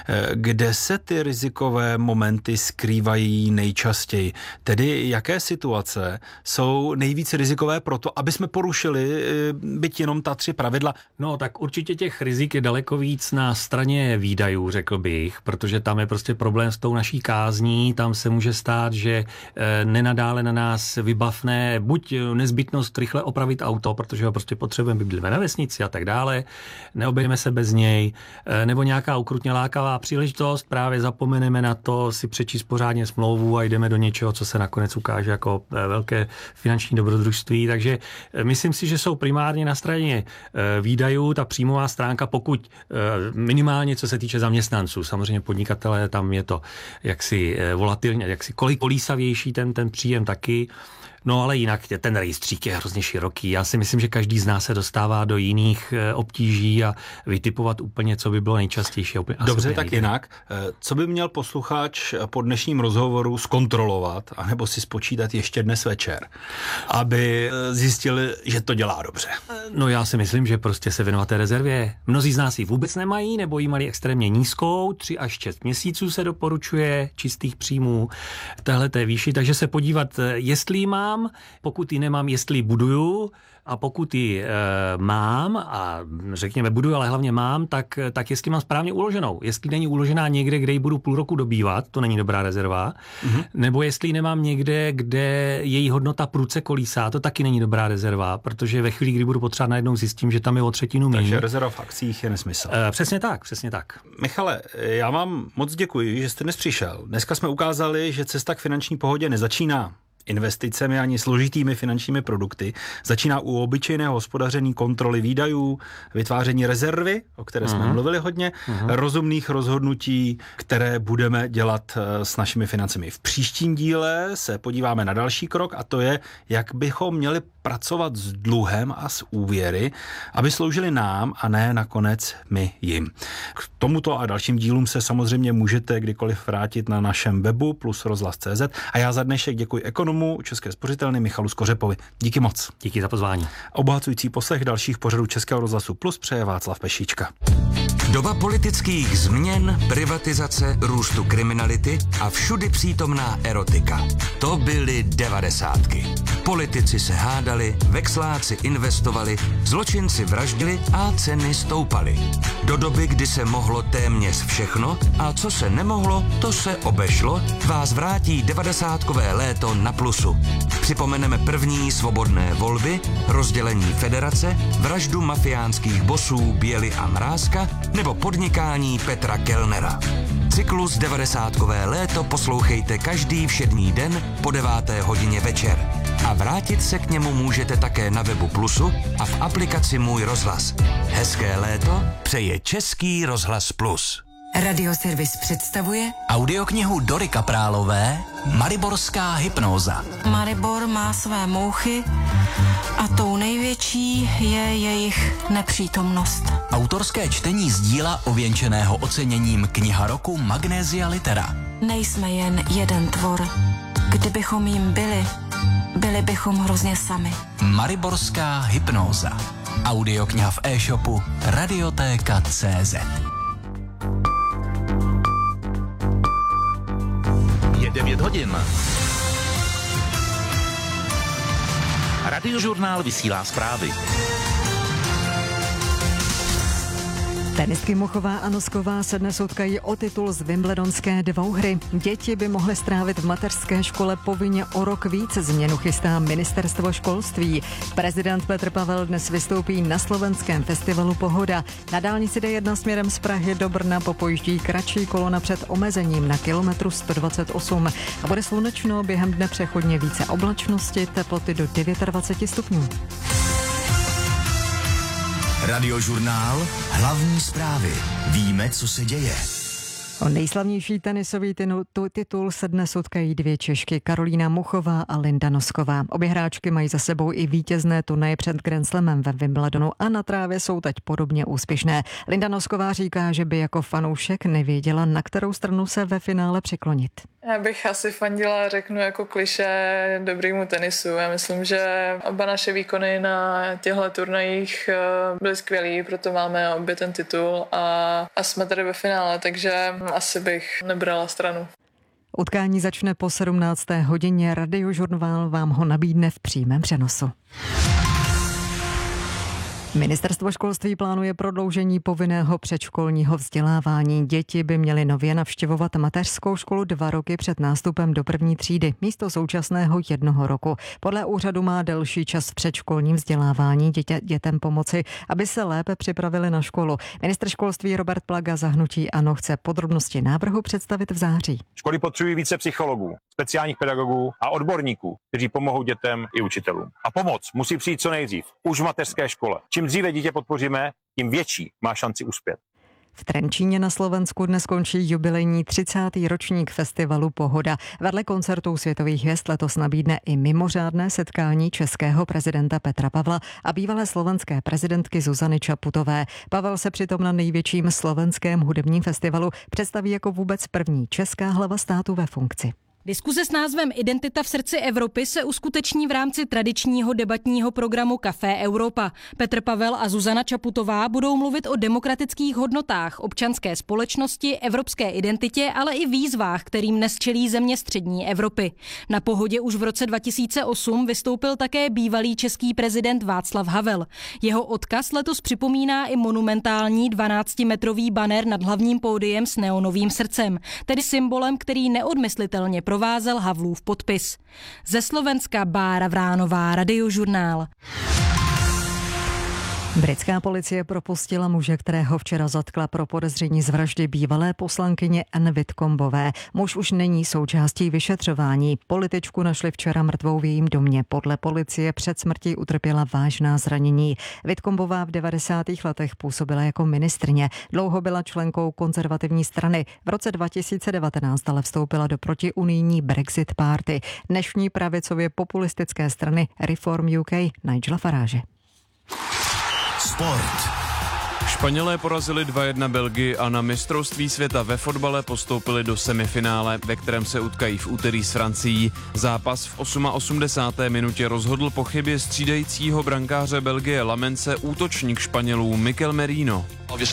Kde se ty rizikové momenty skrývají nejčastěji? Tedy jaké situace jsou nejvíce rizikové proto, aby jsme porušili byť jenom ta tři pravidla? No tak určitě těch rizik je daleko víc na straně výdajů, řekl bych, protože tam je prostě problém s tou naší kázní, tam se může stát, že nenadále na nás vybavne buď nezbytnost rychle opravit auto, protože ho prostě potřebujeme, bydlíme na vesnici a tak dále, neobejdeme se bez něj, nebo nějaká ukrutně lákavá příležitost, právě zapomeneme na to si přečíst pořádně smlouvu a jdeme do něčeho, co se nakonec ukáže jako velké finanční dobrodružství, takže myslím si, že jsou primárně na straně výdajů, ta příjmová stránka, pokud minimálně co se týče zaměstnanců, samozřejmě podnikatelé, tam je to jaksi volatilně, jaksi kolísavější ten, ten příjem taky. No ale jinak ten rejstřík je hrozně široký. Já si myslím, že každý z nás se dostává do jiných obtíží a vytipovat úplně, co by bylo nejčastější. Dobře, tak nejde. Jinak. Co by měl posluchač po dnešním rozhovoru zkontrolovat, anebo si spočítat ještě dnes večer, aby zjistil, že to dělá dobře? No já si myslím, že prostě se věnovat té rezervě. Mnozí z nás ji vůbec nemají, nebo ji mají extrémně nízkou, tři až šest měsíců se doporučuje čistých příjmů v téhleté výši, takže se podívat, jestli ji mám, pokud ji nemám, jestli ji buduju, a pokud ji e, mám, a řekněme buduju, ale hlavně mám, tak, tak jestli mám správně uloženou. Jestli není uložená někde, kde ji budu půl roku dobývat, to není dobrá rezerva, mm-hmm. nebo jestli ji nemám někde, kde její hodnota prudce kolísá, to taky není dobrá rezerva, protože ve chvíli, kdy budu potřebovat, najednou zjistím, že tam je o třetinu méně. Takže rezerva v akcích je nesmysl. E, přesně tak, přesně tak. Michale, já vám moc děkuji, že jste dnes přišel. Dneska jsme ukázali, že cesta k finanční pohodě nezačíná investicemi ani složitými finančními produkty. Začíná u obyčejného hospodaření, kontroly výdajů, vytváření rezervy, o které jsme uh-huh. mluvili hodně, uh-huh. rozumných rozhodnutí, které budeme dělat s našimi financemi. V příštím díle se podíváme na další krok, a to je, jak bychom měli pracovat s dluhem a s úvěry, aby sloužili nám a ne nakonec my jim. K tomuto a dalším dílům se samozřejmě můžete kdykoliv vrátit na našem webu plus rozhlas tečka cé zet a já za dnešek děkuji ekonomu České spořitelny Michalu Skořepovi. Díky moc. Díky za pozvání. Obohacující poslech dalších pořadů Českého rozhlasu Plus přeje Václav Pešíčka. Doba politických změn, privatizace, růstu kriminality a všudy přítomná erotika. To byly devadesátky. Politici se hádali, vexláci investovali, zločinci vraždili a ceny stoupaly. Do doby, kdy se mohlo téměř všechno a co se nemohlo, to se obešlo, vás vrátí devadesátkové léto na Plus. Plusu. Připomeneme první svobodné volby, rozdělení federace, vraždu mafiánských bosů Běly a Mrázka nebo podnikání Petra Kellnera. Cyklus devadesátkové léto poslouchejte každý všední den po deváté hodině večer. A vrátit se k němu můžete také na webu Plusu a v aplikaci Můj rozhlas. Hezké léto přeje Český rozhlas Plus. Radioservis představuje Audioknihu Dory Kaprálové Mariborská hypnóza. Maribor má své mouchy a tou největší je jejich nepřítomnost. Autorské čtení z díla ověnčeného oceněním Kniha roku Magnesia Litera. Nejsme jen jeden tvor. Kdybychom jim byli, byli bychom hrozně sami. Mariborská hypnóza. Audiokniha v e-shopu Radiotéka tečka cé zet. Je devět hodin. Radiožurnál vysílá zprávy. Tenistky Muchová a Nosková se dnes utkají o titul z wimbledonské dvouhry. Děti by mohly strávit v mateřské škole povinně o rok víc. Změnu chystá ministerstvo školství. Prezident Petr Pavel dnes vystoupí na slovenském festivalu Pohoda. Na dálnici D jedna směrem z Prahy do Brna popojíždí kratší kolona před omezením na kilometru sto dvacet osm. A bude slunečno, během dne přechodně více oblačnosti, teploty do dvacet devět stupňů. Radiožurnál Hlavní zprávy. Víme, co se děje. O nejslavnější tenisový titul se dnes utkají dvě Češky, Karolína Muchová a Linda Nosková. Obě hráčky mají za sebou i vítězné turnaje před Grand Slamem ve Wimbledonu a na trávě jsou teď podobně úspěšné. Linda Nosková říká, že by jako fanoušek nevěděla, na kterou stranu se ve finále přiklonit. Já bych asi fandila, řeknu jako klišé, dobrýmu tenisu. Já myslím, že oba naše výkony na těchto turnajích byly skvělý, proto máme obě ten titul a, a jsme tady ve finále, takže asi bych nebrala stranu. Utkání začne po sedmnácté hodině, Radiožurnál vám ho nabídne v přímém přenosu. Ministerstvo školství plánuje prodloužení povinného předškolního vzdělávání. Děti by měly nově navštěvovat mateřskou školu dva roky před nástupem do první třídy, místo současného jednoho roku. Podle úřadu má delší čas v předškolním vzdělávání dětě, dětem pomoci, aby se lépe připravili na školu. Ministr školství Robert Plaga za hnutí ANO chce podrobnosti návrhu představit v září. Školy potřebují více psychologů, speciálních pedagogů a odborníků, kteří pomohou dětem i učitelům. A pomoc musí přijít co nejdřív, už v mateřské škole. Čím dříve dítě podpoříme, tím větší má šanci uspět. V Trenčíně na Slovensku dnes končí jubilejní třicátý ročník festivalu Pohoda. Vedle koncertů světových hvězd letos nabídne i mimořádné setkání českého prezidenta Petra Pavla a bývalé slovenské prezidentky Zuzany Čaputové. Pavel se přitom na největším slovenském hudebním festivalu představí jako vůbec první česká hlava státu ve funkci. Diskuze s názvem Identita v srdci Evropy se uskuteční v rámci tradičního debatního programu Café Europa. Petr Pavel a Zuzana Čaputová budou mluvit o demokratických hodnotách, občanské společnosti, evropské identitě, ale i výzvách, kterým dnes čelí země střední Evropy. Na Pohodě už v roce dva tisíce osm vystoupil také bývalý český prezident Václav Havel. Jeho odkaz letos připomíná i monumentální dvanáctimetrový banner nad hlavním pódiem s neonovým srdcem, tedy symbolem, který neodmyslitelně provázel Havlův podpis. Ze Slovenska Bára Vránová, Radiožurnál. Britská policie propustila muže, kterého včera zatkla pro podezření z vraždy bývalé poslankyně Anne Whitcombové. Muž už není součástí vyšetřování. Političku našli včera mrtvou v jejím domě. Podle policie před smrtí utrpěla vážná zranění. Whitcombová v devadesátých letech působila jako ministryně. Dlouho byla členkou konzervativní strany. V roce dva tisíce devatenáct ale vstoupila do protiunijní Brexit Party, dnešní pravicově populistické strany Reform U K Nigela Farage. Sport. Španělé porazili dva jedna Belgii a na mistrovství světa ve fotbale postoupili do semifinále, ve kterém se utkají v úterý s Francií. Zápas v osmadesáté osmé minutě rozhodl po chybě střídajícího brankáře Belgie Lamence útočník Španělů Mikel Merino.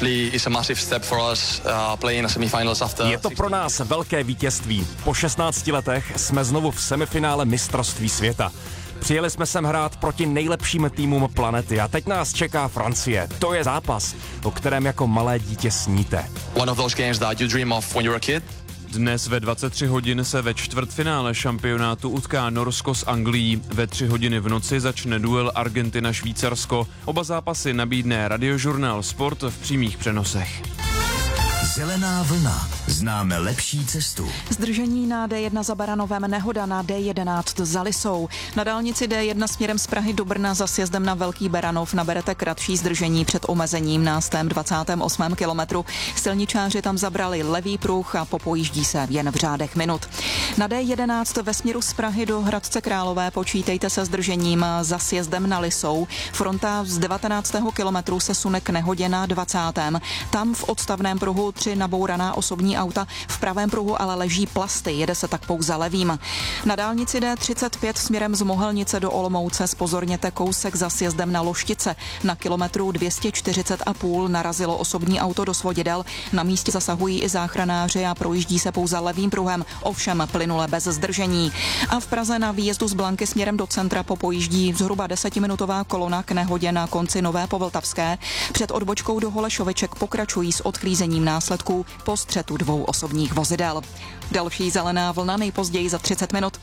Je to pro nás velké vítězství. Po šestnácti letech jsme znovu v semifinále mistrovství světa. Přijeli jsme sem hrát proti nejlepším týmům planety a teď nás čeká Francie. To je zápas, o kterém jako malé dítě sníte. Dnes ve dvacet tři hodin se ve čtvrtfinále šampionátu utká Norsko s Anglií. Ve tři hodiny v noci začne duel Argentina-Švýcarsko. Oba zápasy nabídne Radiožurnál Sport v přímých přenosech. Zelená vlna. Známe lepší cestu. Zdržení na D jedna za Baranovem, nehoda na D jedenáct za Lisou. Na dálnici D jedna směrem z Prahy do Brna za sjezdem na Velký Beranov naberete kratší zdržení před omezením na stém dvacátém osmém kilometru. Silničáři tam zabrali levý pruh a popojíždí se jen v řádech minut. Na D jedenáct ve směru z Prahy do Hradce Králové počítejte se zdržením za sjezdem na Lisou. Fronta z devatenáctého kilometru se sune k nehodě na dvacátém Tam v odstavném pruhu tři nabouraná osobní auta, v pravém pruhu ale leží plasty, jede se tak pouze levým. Na dálnici D třicet pět směrem z Mohelnice do Olomouce zpozorněte kousek za sjezdem na Loštice. Na kilometru dvě stě čtyřicet a půl narazilo osobní auto do svodidel. Na místě zasahují i záchranáři a projíždí se pouze levým pruhem, ovšem plynule bez zdržení. A v Praze na výjezdu z Blanky směrem do centra popojíždí zhruba desetiminutová kolona k nehodě na konci Nové Povltavské. Před odbočkou do Holešoviček pokračují s odklízením následků po střetu dvou osobních vozidel. Další zelená vlna nejpozději za třicet minut.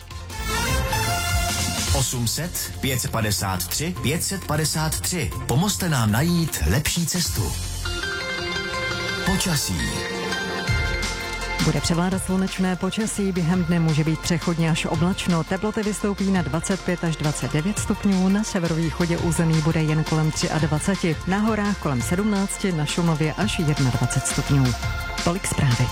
osm set pět set padesát tři pět set padesát tři. Pomozte nám najít lepší cestu. Počasí. Bude převládat slunečné počasí, během dne může být přechodně až oblačno. Teploty vystoupí na dvacet pět až dvacet devět stupňů, na severovýchodě území bude jen kolem dvacet tři, na horách kolem sedmnáct, na Šumavě až dvacet jedna stupňů. Tolik zprávy.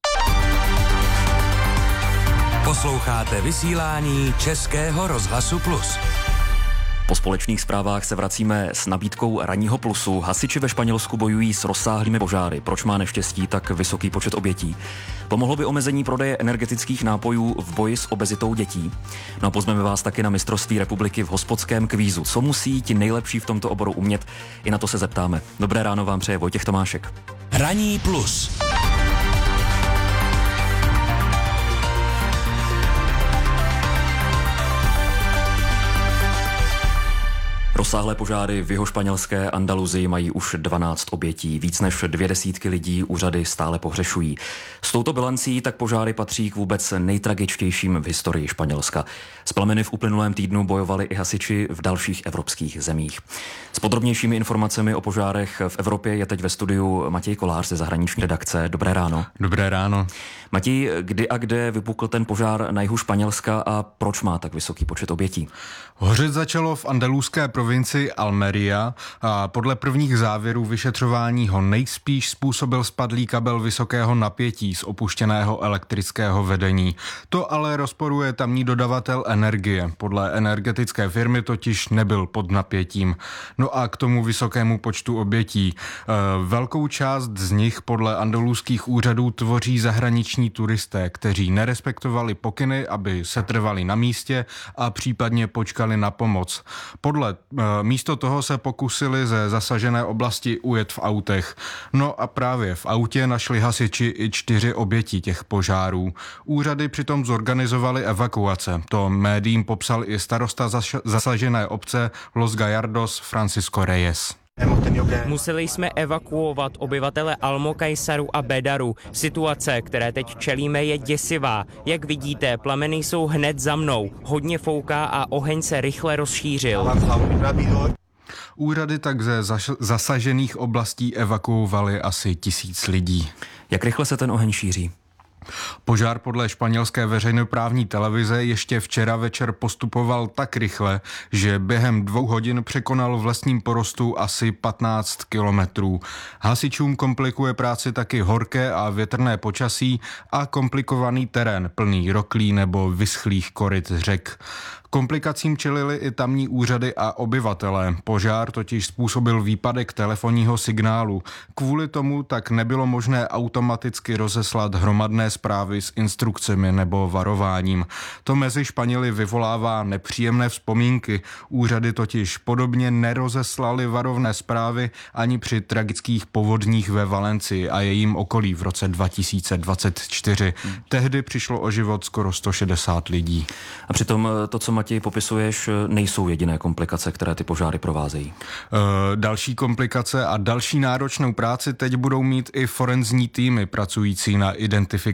Posloucháte vysílání Českého rozhlasu Plus. Po společných zprávách se vracíme s nabídkou ranního plusu. Hasiči ve Španělsku bojují s rozsáhlými požáry. Proč má neštěstí tak vysoký počet obětí? Pomohlo by omezení prodeje energetických nápojů v boji s obezitou dětí? No a pozveme vás taky na mistrovství republiky v hospodském kvízu. Co musí ti nejlepší v tomto oboru umět? I na to se zeptáme. Dobré ráno vám přeje Vojtěch Tomášek. Ranní plus. Rozsáhlé požáry v jihošpanělské Andaluzii mají už dvanáct obětí. Víc než dvě desítky lidí úřady stále pohřešují. S touto bilancí tak požáry patří k vůbec nejtragičtějším v historii Španělska. S plameny v uplynulém týdnu bojovali i hasiči v dalších evropských zemích. S podrobnějšími informacemi o požárech v Evropě je teď ve studiu Matěj Kolář ze zahraniční redakce. Dobré ráno. Dobré ráno. Matěj, kdy a kde vypukl ten požár na jihu Španělska a proč má tak vysoký počet obětí? Hořet začalo v andaluzské provincii Almeria a podle prvních závěrů vyšetřování ho nejspíš způsobil spadlý kabel vysokého napětí z opuštěného elektrického vedení. To ale rozporuje tamní dodavatel energie. Podle energetické firmy totiž nebyl pod napětím. No a k tomu vysokému počtu obětí. Velkou část z nich podle andaluzských úřadů tvoří zahraniční turisté, kteří nerespektovali pokyny, aby setrvali na místě a případně počkali na pomoc. Podle místo toho se pokusili ze zasažené oblasti ujet v autech. No a právě v autě našli hasiči i čtyři oběti těch požárů. Úřady přitom zorganizovali evakuace. To médiím popsal i starosta zasažené obce Los Gallardos Francisco Reyes. Museli jsme evakuovat obyvatele Almocajsaru a Bedaru. Situace, které teď čelíme, je děsivá. Jak vidíte, plameny jsou hned za mnou. Hodně fouká a oheň se rychle rozšířil. Úřady tak ze zasažených oblastí evakuovali asi tisíc lidí. Jak rychle se ten oheň šíří? Požár podle španělské veřejnoprávní televize ještě včera večer postupoval tak rychle, že během dvou hodin překonal v lesním porostu asi patnáct kilometrů. Hasičům komplikuje práci taky horké a větrné počasí a komplikovaný terén plný roklí nebo vyschlých koryt řek. Komplikacím čelili i tamní úřady a obyvatelé. Požár totiž způsobil výpadek telefonního signálu. Kvůli tomu tak nebylo možné automaticky rozeslat hromadné zprávy s instrukcemi nebo varováním. To mezi Španěli vyvolává nepříjemné vzpomínky. Úřady totiž podobně nerozeslaly varovné zprávy ani při tragických povodních ve Valencii a jejím okolí v roce dva tisíce dvacet čtyři. Hmm. Tehdy přišlo o život skoro sto šedesát lidí. A přitom to, co Matěj popisuješ, nejsou jediné komplikace, které ty požáry provázejí. E, další komplikace a další náročnou práci teď budou mít i forenzní týmy pracující na identifikaci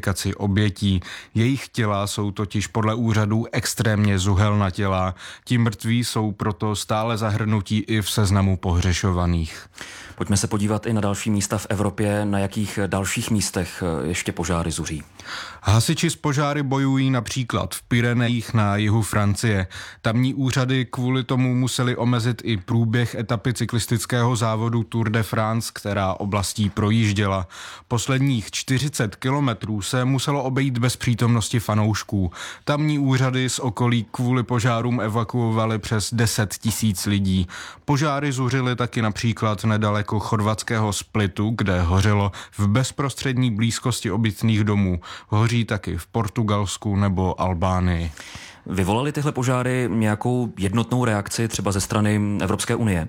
identifikaci obětí. Jejich těla jsou totiž podle úřadů extrémně zuhelnatělá. Ti mrtví jsou proto stále zahrnutí i v seznamu pohřešovaných. Pojďme se podívat i na další místa v Evropě. Na jakých dalších místech ještě požáry zuří? Hasiči s požáry bojují například v Pyrenejích na jihu Francie. Tamní úřady kvůli tomu museli omezit i průběh etapy cyklistického závodu Tour de France, která oblastí projížděla. Posledních čtyřicet kilometrů se muselo obejít bez přítomnosti fanoušků. Tamní úřady z okolí kvůli požárům evakuovali přes deset tisíc lidí. Požáry zuřily taky například nedaleko chorvatského Splitu, kde hořelo v bezprostřední blízkosti obytných domů. Hoří taky v Portugalsku nebo Albánii. Vyvolaly tyhle požáry nějakou jednotnou reakci třeba ze strany Evropské unie?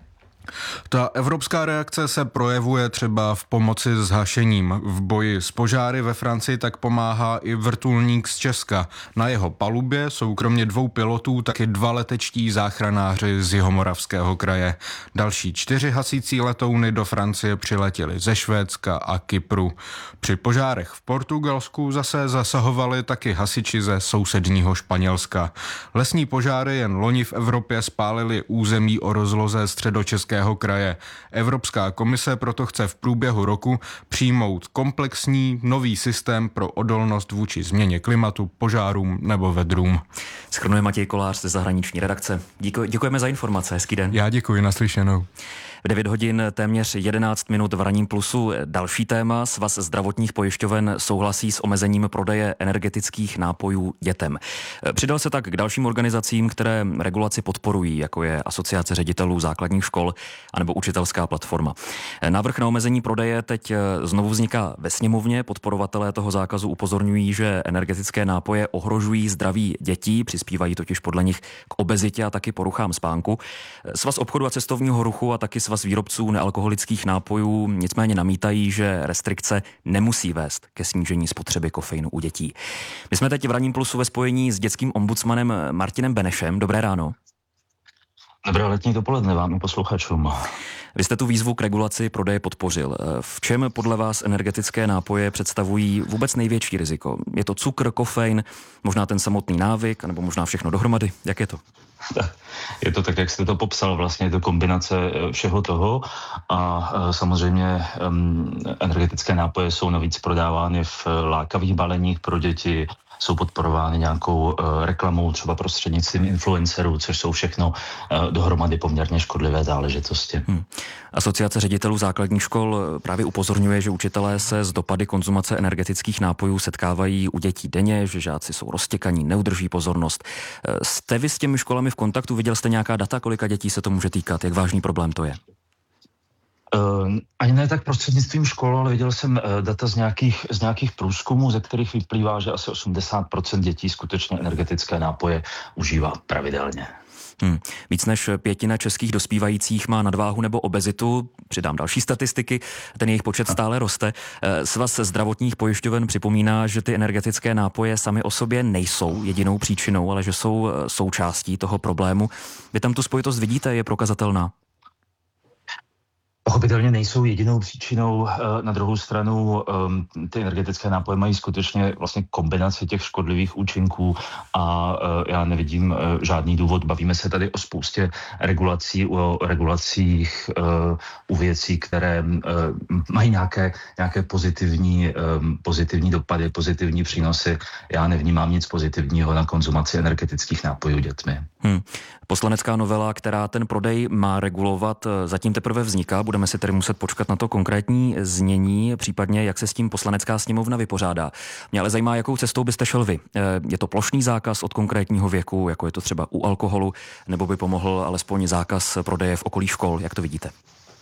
Ta evropská reakce se projevuje třeba v pomoci s hašením. V boji s požáry ve Francii tak pomáhá i vrtulník z Česka. Na jeho palubě jsou kromě dvou pilotů taky dva letečtí záchranáři z Jihomoravského kraje. Další čtyři hasící letouny do Francie přiletěly ze Švédska a Kypru. Při požárech v Portugalsku zase zasahovali taky hasiči ze sousedního Španělska. Lesní požáry jen loni v Evropě spálily území o rozloze středočeského kraje. Evropská komise proto chce v průběhu roku přijmout komplexní nový systém pro odolnost vůči změně klimatu, požárům nebo vedrům. Shrnuje Matěj Kolář ze zahraniční redakce. Díko, děkujeme za informace, hezký den. Já děkuji, naslyšenou. V devět hodin téměř jedenáct minut v ranním plusu. Další téma. Svaz zdravotních pojišťoven souhlasí s omezením prodeje energetických nápojů dětem. Přidal se tak k dalším organizacím, které regulaci podporují, jako je Asociace ředitelů základních škol anebo Učitelská platforma. Návrh na omezení prodeje teď znovu vzniká ve sněmovně. Podporovatelé toho zákazu upozorňují, že energetické nápoje ohrožují zdraví dětí, přispívají totiž podle nich k obezitě a taky poruchám spánku. Svaz obchodu a cestovního ruchu a taky Svaz výrobců nealkoholických nápojů nicméně namítají, že restrikce nemusí vést ke snížení spotřeby kofeinu u dětí. My jsme teď v ranním plusu ve spojení s dětským ombudsmanem Martinem Benešem. Dobré ráno. Dobré letní dopoledne vám i posluchačům. Vy jste tu výzvu k regulaci prodeje podpořil. V čem podle vás energetické nápoje představují vůbec největší riziko? Je to cukr, kofein, možná ten samotný návyk, nebo možná všechno dohromady? Jak je to? Je to tak, jak jste to popsal, vlastně je to kombinace všeho toho a samozřejmě energetické nápoje jsou navíc prodávány v lákavých baleních pro děti, jsou podporovány nějakou uh, reklamou, třeba prostřednictvím influencerů, což jsou všechno uh, dohromady poměrně škodlivé záležitosti. Hmm. Asociace ředitelů základních škol právě upozorňuje, že učitelé se s dopady konzumace energetických nápojů setkávají u dětí denně, že žáci jsou roztěkaní, neudrží pozornost. Jste vy s těmi školami v kontaktu? Viděl jste nějaká data, kolika dětí se to může týkat? Jak vážný problém to je? Uh, ani ne tak prostřednictvím škol, ale viděl jsem uh, data z nějakých, z nějakých průzkumů, ze kterých vyplývá, že asi osmdesát procent dětí skutečně energetické nápoje užívá pravidelně. Hmm. Víc než pětina českých dospívajících má nadváhu nebo obezitu. Přidám další statistiky, ten jejich počet stále roste. Svaz zdravotních pojišťoven připomíná, že ty energetické nápoje sami o sobě nejsou jedinou příčinou, ale že jsou součástí toho problému. Vy tam tu spojitost vidíte, je prokazatelná? Pochopitelně nejsou jedinou příčinou. Na druhou stranu ty energetické nápoje mají skutečně vlastně kombinaci těch škodlivých účinků a já nevidím žádný důvod. Bavíme se tady o spoustě regulací, o regulacích, u věcí, které mají nějaké, nějaké pozitivní, pozitivní dopady, pozitivní přínosy. Já nevnímám nic pozitivního na konzumaci energetických nápojů dětmi. Hmm. Poslanecká novela, která ten prodej má regulovat, zatím teprve vzniká. Budeme si tedy muset počkat na to konkrétní znění, případně jak se s tím poslanecká sněmovna vypořádá. Mě ale zajímá, jakou cestou byste šel vy. Je to plošný zákaz od konkrétního věku, jako je to třeba u alkoholu, nebo by pomohl alespoň zákaz prodeje v okolí škol? Jak to vidíte?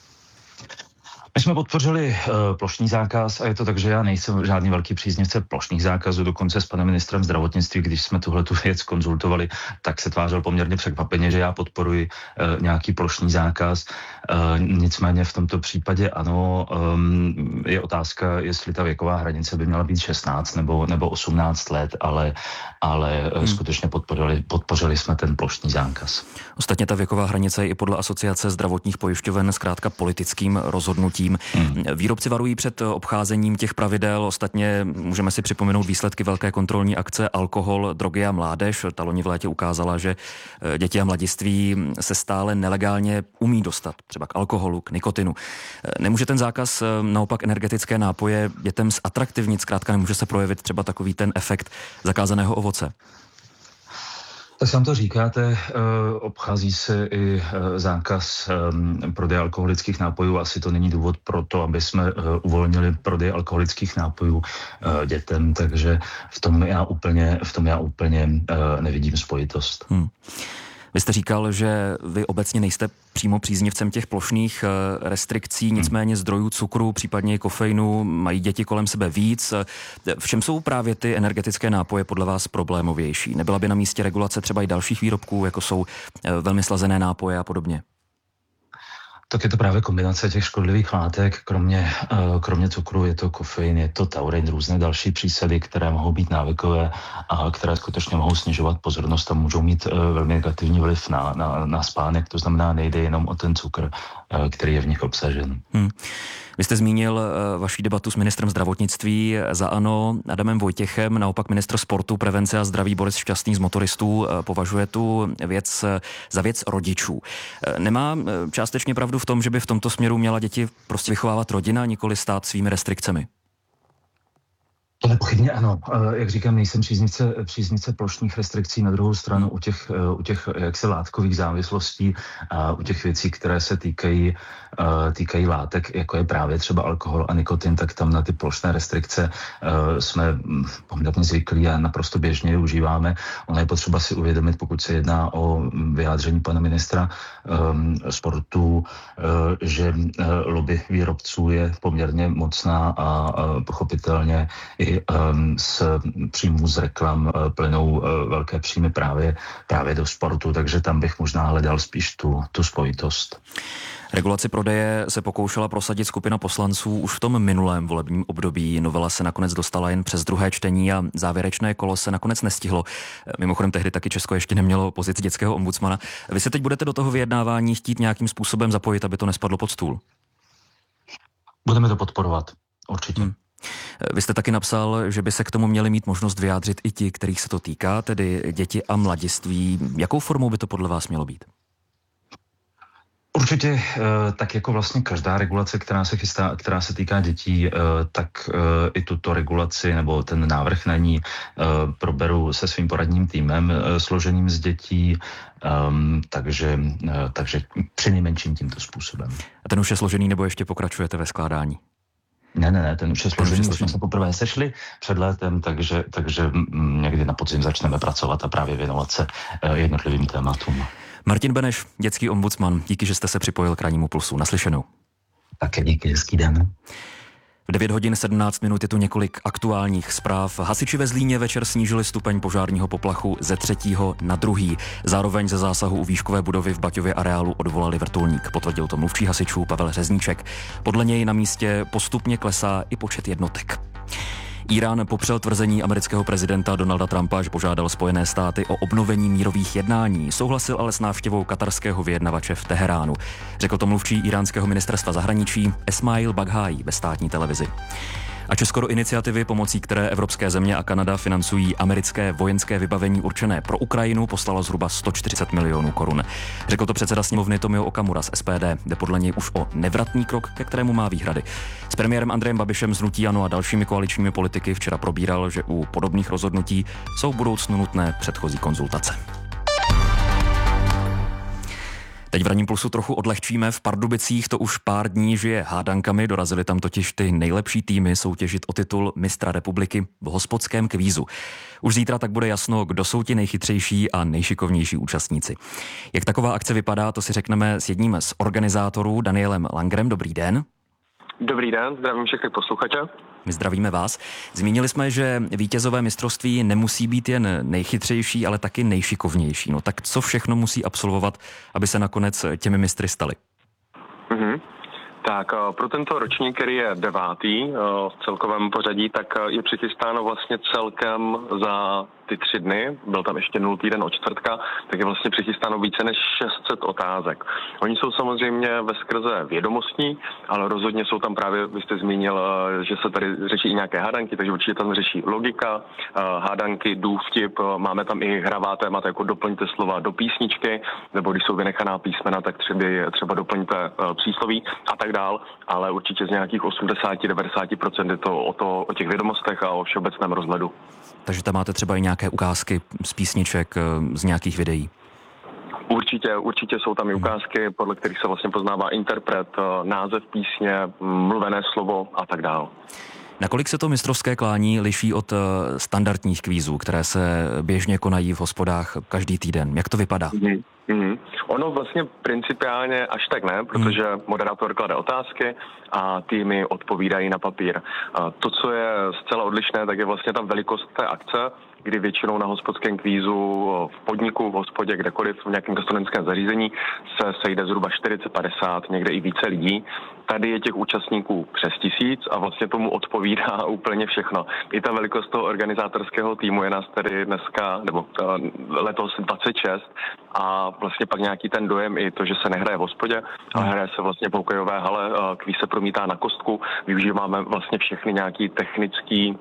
My jsme podpořili uh, plošný zákaz a je to tak, že já nejsem žádný velký příznivce plošných zákazů, dokonce s panem ministrem zdravotnictví, když jsme tuhletu věc konzultovali, tak se tvářil poměrně překvapeně, že já podporuji uh, nějaký plošný zákaz. Uh, nicméně v tomto případě ano, um, je otázka, jestli ta věková hranice by měla být šestnáct nebo, nebo osmnáct let, ale, ale hmm. skutečně podpořili, podpořili jsme ten plošný zákaz. Ostatně ta věková hranice je i podle Asociace zdravotních pojišťoven zkrátka politickým rozhodnutím. zdravím. Hmm. Výrobci varují před obcházením těch pravidel. Ostatně můžeme si připomenout výsledky velké kontrolní akce Alkohol, drogy a mládež. Ta loni v létě ukázala, že děti a mladiství se stále nelegálně umí dostat třeba k alkoholu, k nikotinu. Nemůže ten zákaz naopak energetické nápoje dětem zatraktivnit, zkrátka nemůže se projevit třeba takový ten efekt zakázaného ovoce? Tak sám to říkáte, obchází se i zákaz prodeje alkoholických nápojů. Asi to není důvod pro to, aby jsme uvolnili prodej alkoholických nápojů dětem, takže v tom já úplně, v tom já úplně nevidím spojitost. Hmm. Vy jste říkal, že vy obecně nejste přímo příznivcem těch plošných restrikcí, nicméně zdrojů cukru, případně kofeinu mají děti kolem sebe víc. V čem jsou právě ty energetické nápoje podle vás problémovější? Nebyla by na místě regulace třeba i dalších výrobků, jako jsou velmi slazené nápoje a podobně? Tak je to právě kombinace těch škodlivých látek, kromě, kromě cukru je to kofein, je to taurin, různé další přísady, které mohou být návykové a které skutečně mohou snižovat pozornost a můžou mít velmi negativní vliv na, na, na spánek, to znamená nejde jenom o ten cukr, který je v nich obsažen. Hmm. Vy jste zmínil vaši debatu s ministrem zdravotnictví za ANO Adamem Vojtěchem, naopak ministr sportu, prevence a zdraví Boris Šťastný z motoristů považuje tu věc za věc rodičů. Nemá částečně pravdu v tom, že by v tomto směru měla děti prostě vychovávat rodina, nikoli stát svými restrikcemi? To nepochybně ano. Jak říkám, nejsem příznivce, příznivce plošných restrikcí. Na druhou stranu u těch, u těch jaksi látkových závislostí a u těch věcí, které se týkají, týkají látek, jako je právě třeba alkohol a nikotin, tak tam na ty plošné restrikce jsme poměrně zvyklí a naprosto běžně je užíváme. Ono je potřeba si uvědomit, pokud se jedná o vyjádření pana ministra um, sportu, uh, že uh, lobby výrobců je poměrně mocná a uh, pochopitelně i z příjmů z reklam plynou velké příjmy právě, právě do sportu, takže tam bych možná hledal spíš tu, tu spojitost. Regulaci prodeje se pokoušela prosadit skupina poslanců už v tom minulém volebním období. Novela se nakonec dostala jen přes druhé čtení a závěrečné kolo se nakonec nestihlo. Mimochodem tehdy taky Česko ještě nemělo pozici dětského ombudsmana. Vy se teď budete do toho vyjednávání chtít nějakým způsobem zapojit, aby to nespadlo pod stůl? Budeme to podporovat, určitě. Hmm. Vy jste taky napsal, že by se k tomu měli mít možnost vyjádřit i ti, kterých se to týká, tedy děti a mladiství. Jakou formou by to podle vás mělo být? Určitě, tak jako vlastně každá regulace, která se chystá, která se týká dětí, tak i tuto regulaci nebo ten návrh na ní proberu se svým poradním týmem složeným z dětí, takže, takže přinejmenším tímto způsobem. A ten už je složený nebo ještě pokračujete ve skládání? Ne, ne, ne, ten už je složený, už jsme se poprvé sešli před létem, takže, takže někdy na podzim začneme pracovat a právě věnovat se jednotlivým tématům. Martin Beneš, dětský ombudsman, díky, že jste se připojil k Rannímu pulsu. Naslyšenou. Také díky, hezký den. V devět hodin sedmnáct minut je tu několik aktuálních zpráv. Hasiči ve Zlíně večer snížili stupeň požárního poplachu ze třetího na druhý. Zároveň ze zásahu u výškové budovy v Baťově areálu odvolali vrtulník, potvrdil to mluvčí hasičů Pavel Řezníček. Podle něj na místě postupně klesá i počet jednotek. Írán popřel tvrzení amerického prezidenta Donalda Trumpa, že požádal Spojené státy o obnovení mírových jednání. Souhlasil ale s návštěvou katarského vyjednavače v Teheránu. Řekl to mluvčí iránského ministerstva zahraničí Esmail Baghájí ve státní televizi. A Česko do iniciativy, pomocí které evropské země a Kanada financují americké vojenské vybavení určené pro Ukrajinu, poslalo zhruba sto čtyřicet milionů korun. Řekl to předseda sněmovny Tomio Okamura z S P D, jde podle něj už o nevratný krok, ke kterému má výhrady. S premiérem Andrejem Babišem z hnutí ANO a dalšími koaličními politiky včera probíral, že u podobných rozhodnutí jsou v budoucnu nutné předchozí konzultace. Teď v Ranním pulsu trochu odlehčíme. V Pardubicích to už pár dní žije hádankami, dorazily tam totiž ty nejlepší týmy soutěžit o titul mistra republiky v hospodském kvízu. Už zítra tak bude jasno, kdo jsou ti nejchytřejší a nejšikovnější účastníci. Jak taková akce vypadá, to si řekneme s jedním z organizátorů, Danielem Langrem. Dobrý den. Dobrý den, zdravím všechny posluchače. My zdravíme vás. Zmínili jsme, že vítězové mistrovství nemusí být jen nejchytřejší, ale taky nejšikovnější. No tak co všechno musí absolvovat, aby se nakonec těmi mistry stali? Mm-hmm. Tak pro tento ročník, který je devátý v celkovém pořadí, tak je přichystáno vlastně celkem za ty tři dny, byl tam ještě nultý den od čtvrtka, tak je vlastně přichystáno více než šest set otázek. Oni jsou samozřejmě veskrze vědomostní, ale rozhodně jsou tam právě, vy jste zmínil, že se tady řeší i nějaké hádanky, takže určitě tam řeší logika, hádanky, důvtip, máme tam i hravá témata, jako doplňte slova do písničky, nebo když jsou vynechaná písmena, tak třeba, třeba doplňte přísloví a tak dál, ale určitě z nějakých osmdesát až devadesát procent je to o, to o těch vědomostech a o všeobecném rozhledu. Takže tam máte třeba i nějaké ukázky z písniček, z nějakých videí? Určitě, určitě jsou tam i ukázky, podle kterých se vlastně poznává interpret, název písně, mluvené slovo a tak dál. Nakolik se to mistrovské klání liší od standardních kvízů, které se běžně konají v hospodách každý týden? Jak to vypadá? Mm-hmm. Mm-hmm. Ono vlastně principiálně až tak ne, protože moderátor klade otázky a týmy odpovídají na papír. A to, co je zcela odlišné, tak je vlastně ta velikost té akce, kdy většinou na hospodském kvízu v podniku, v hospodě, kdekoliv, v nějakém gastronomickém zařízení se sejde zhruba čtyřicet padesát, někde i více lidí. Tady je těch účastníků přes tisíc a vlastně tomu odpovídá úplně všechno. I ta velikost toho organizátorského týmu je nás tady dneska, nebo letos dvacet šest a vlastně pak nějaký ten dojem i to, že se nehraje v hospodě, ale hraje se vlastně v hokejové hale, kvíz se promítá na kostku, využíváme vlastně všechny nějaký technický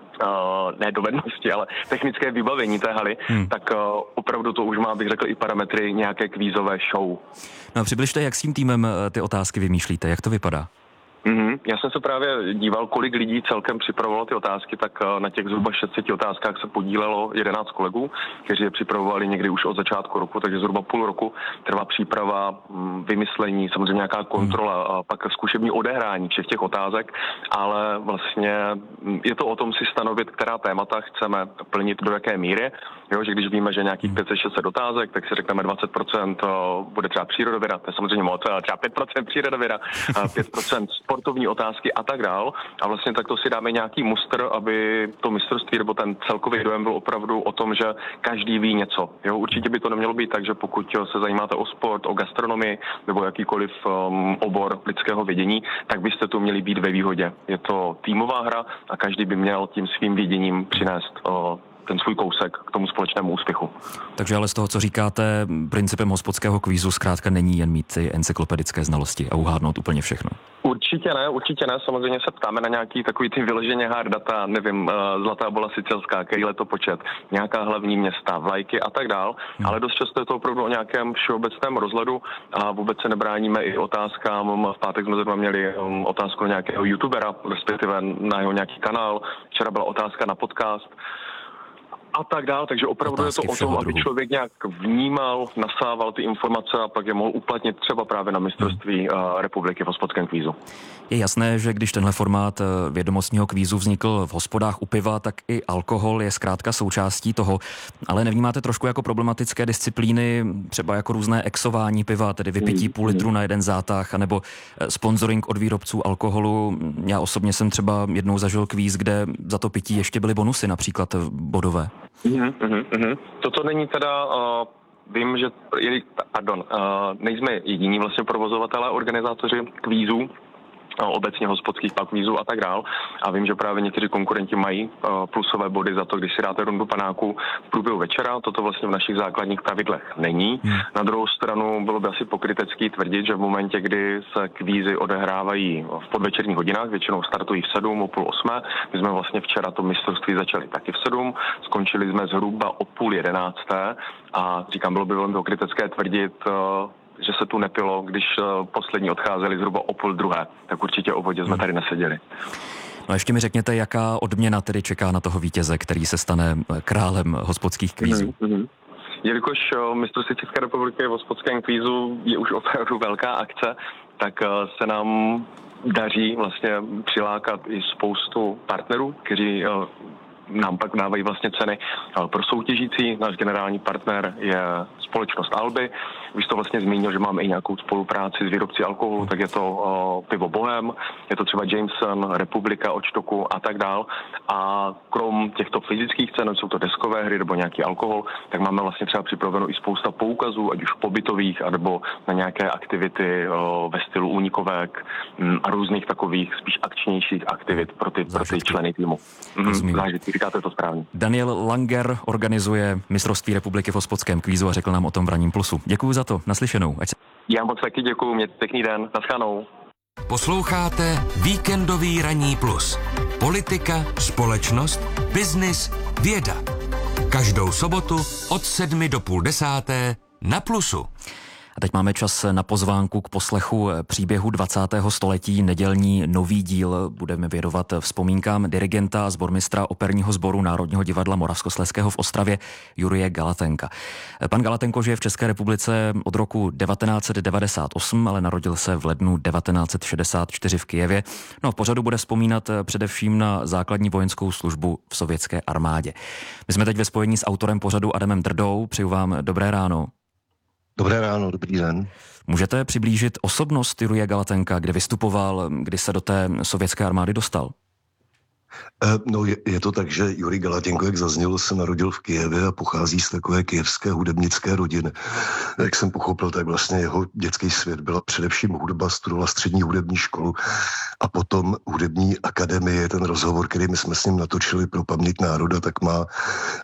Uh, ne dovednosti, ale technické vybavení té haly, hmm. tak uh, opravdu to už má, bych řekl, i parametry nějaké kvízové show. No a přibližte, jak s tím týmem ty otázky vymýšlíte, jak to vypadá? Mm-hmm. Já jsem se právě díval, kolik lidí celkem připravovalo ty otázky, tak na těch zhruba šest set otázkách se podílelo jedenáct kolegů, kteří je připravovali někdy už od začátku roku, takže zhruba půl roku trvá příprava, vymyslení, samozřejmě nějaká kontrola a pak zkušební odehrání všech těch otázek, ale vlastně je to o tom si stanovit, která témata chceme plnit do jaké míry, jo, že když víme, že nějakých pět set šest set otázek, tak si řekneme dvacet procent bude třeba přírodověda, to je samozřejmě moc, třeba pět procent přírodověda, pět procent sportovní otázky a tak dál. A vlastně takto si dáme nějaký mustr, aby to mistrovství nebo ten celkový dojem byl opravdu o tom, že každý ví něco. Jo, určitě by to nemělo být tak, že pokud se zajímáte o sport, o gastronomii nebo jakýkoliv um, obor lidského vědění, tak byste tu měli být ve výhodě. Je to týmová hra a každý by měl tím svým věděním přinést uh, ten svůj kousek k tomu společnému úspěchu. Takže ale z toho, co říkáte, principem hospodského kvízu zkrátka není jen mít ty encyklopedické znalosti a uhádnout úplně všechno. Určitě ne, určitě ne. Samozřejmě se ptáme na nějaký takový ty vyloženě hard data, nevím, Zlatá bola sicilská, který letopočet, nějaká hlavní města, vlajky a tak dál, hmm. ale dost často je to opravdu o nějakém všeobecném rozhledu a vůbec se nebráníme i otázkám. V pátek jsme zrovna měli otázku na nějakého youtubera, respektive na jeho nějaký kanál. Včera byla otázka na podcast. A tak dál, takže opravdu otázky je to o tom, aby člověk nějak vnímal, nasával ty informace a pak je mohl uplatnit třeba právě na mistrovství hmm. republiky v hospodském kvízu. Je jasné, že když tenhle formát vědomostního kvízu vznikl v hospodách u piva, tak i alkohol je zkrátka součástí toho, ale nevnímáte trošku jako problematické disciplíny, třeba jako různé exování piva, tedy vypití hmm. půl litru na jeden zátah, anebo sponsoring od výrobců alkoholu. Já osobně jsem třeba jednou zažil kvíz, kde za to pití ještě byly bonusy, například bodové. Uhum, uhum, uhum. Toto není teda, uh, vím, že, pardon, uh, nejsme jediní vlastně provozovatelé, organizátoři kvízů, obecně hospodských kvízů a tak dál. A vím, že právě někteří konkurenti mají uh, plusové body za to, když si dáte rundu panáků v průběhu večera. Toto vlastně v našich základních pravidlech není. Hmm. Na druhou stranu bylo by asi pokrytecký tvrdit, že v momentě, kdy se kvízy odehrávají v podvečerních hodinách, většinou startují v sedm, o půl osmé. My jsme vlastně včera to mistrovství začali taky v sedm, skončili jsme zhruba o půl jedenácté a říkám, bylo by velmi pokrytecké tvrdit, uh, že se tu nepilo, když poslední odcházeli zhruba o půl druhé, tak určitě o vodě jsme tady neseděli. No ještě mi řekněte, jaká odměna tedy čeká na toho vítěze, který se stane králem hospodských kvízů? Mm-hmm. Jelikož mistrovství České republiky v hospodském kvízu je už opravdu velká akce, tak se nám daří vlastně přilákat i spoustu partnerů, kteří nám pak dávají vlastně ceny pro soutěžící. Náš generální partner je společnost Alby. Vy jste to vlastně zmínil, že máme i nějakou spolupráci s výrobci alkoholu, tak je to uh, pivo Bohem, je to třeba Jameson, Republika od Štoku a tak dál. A krom těchto fyzických cen, jsou to deskové hry nebo nějaký alkohol, tak máme vlastně třeba připraveno i spousta poukazů, ať už pobytových, anebo na nějaké aktivity uh, ve stylu únikovek um, a různých takových spíš akčnějších aktivit pro ty, pro ty členy týmu. Mm, zážitky, říkáte to správně. Daniel Langer organizuje mistrovství republiky v hospodském kvízu a řekl nám o tom v Ranním plusu. Děkuji za to, naslyšenou. Ať se... Já moc taky děkuji, mějte pěkný den, naschledanou. Posloucháte Víkendový Ranní plus. Politika, společnost, biznis, věda. Každou sobotu od sedmi do půl desáté na Plusu. A teď máme čas na pozvánku k poslechu příběhu dvacátého století. Nedělní nový díl budeme věnovat vzpomínkám dirigenta a sbormistra operního sboru Národního divadla Moravskoslezského v Ostravě Jurije Galatenka. Pan Galatenko žije v České republice od roku devatenáct set devadesát osm, ale narodil se v lednu devatenáct set šedesát čtyři v Kyjevě. No, v pořadu bude vzpomínat především na základní vojenskou službu v sovětské armádě. My jsme teď ve spojení s autorem pořadu Adamem Drdou. Přeju vám dobré ráno. Dobré ráno, dobrý den. Můžete přiblížit osobnost Jurije Galatenka, kde vystupoval, kdy se do té sovětské armády dostal? No je, je to tak, že Jurij Galatenko, jak zaznělo, se narodil v Kyjevě a pochází z takové kyjevské hudebnické rodiny. Jak jsem pochopil, tak vlastně jeho dětský svět byla především hudba, studoval střední hudební školu a potom hudební akademie. Ten rozhovor, který my jsme s ním natočili pro Paměť národa, tak má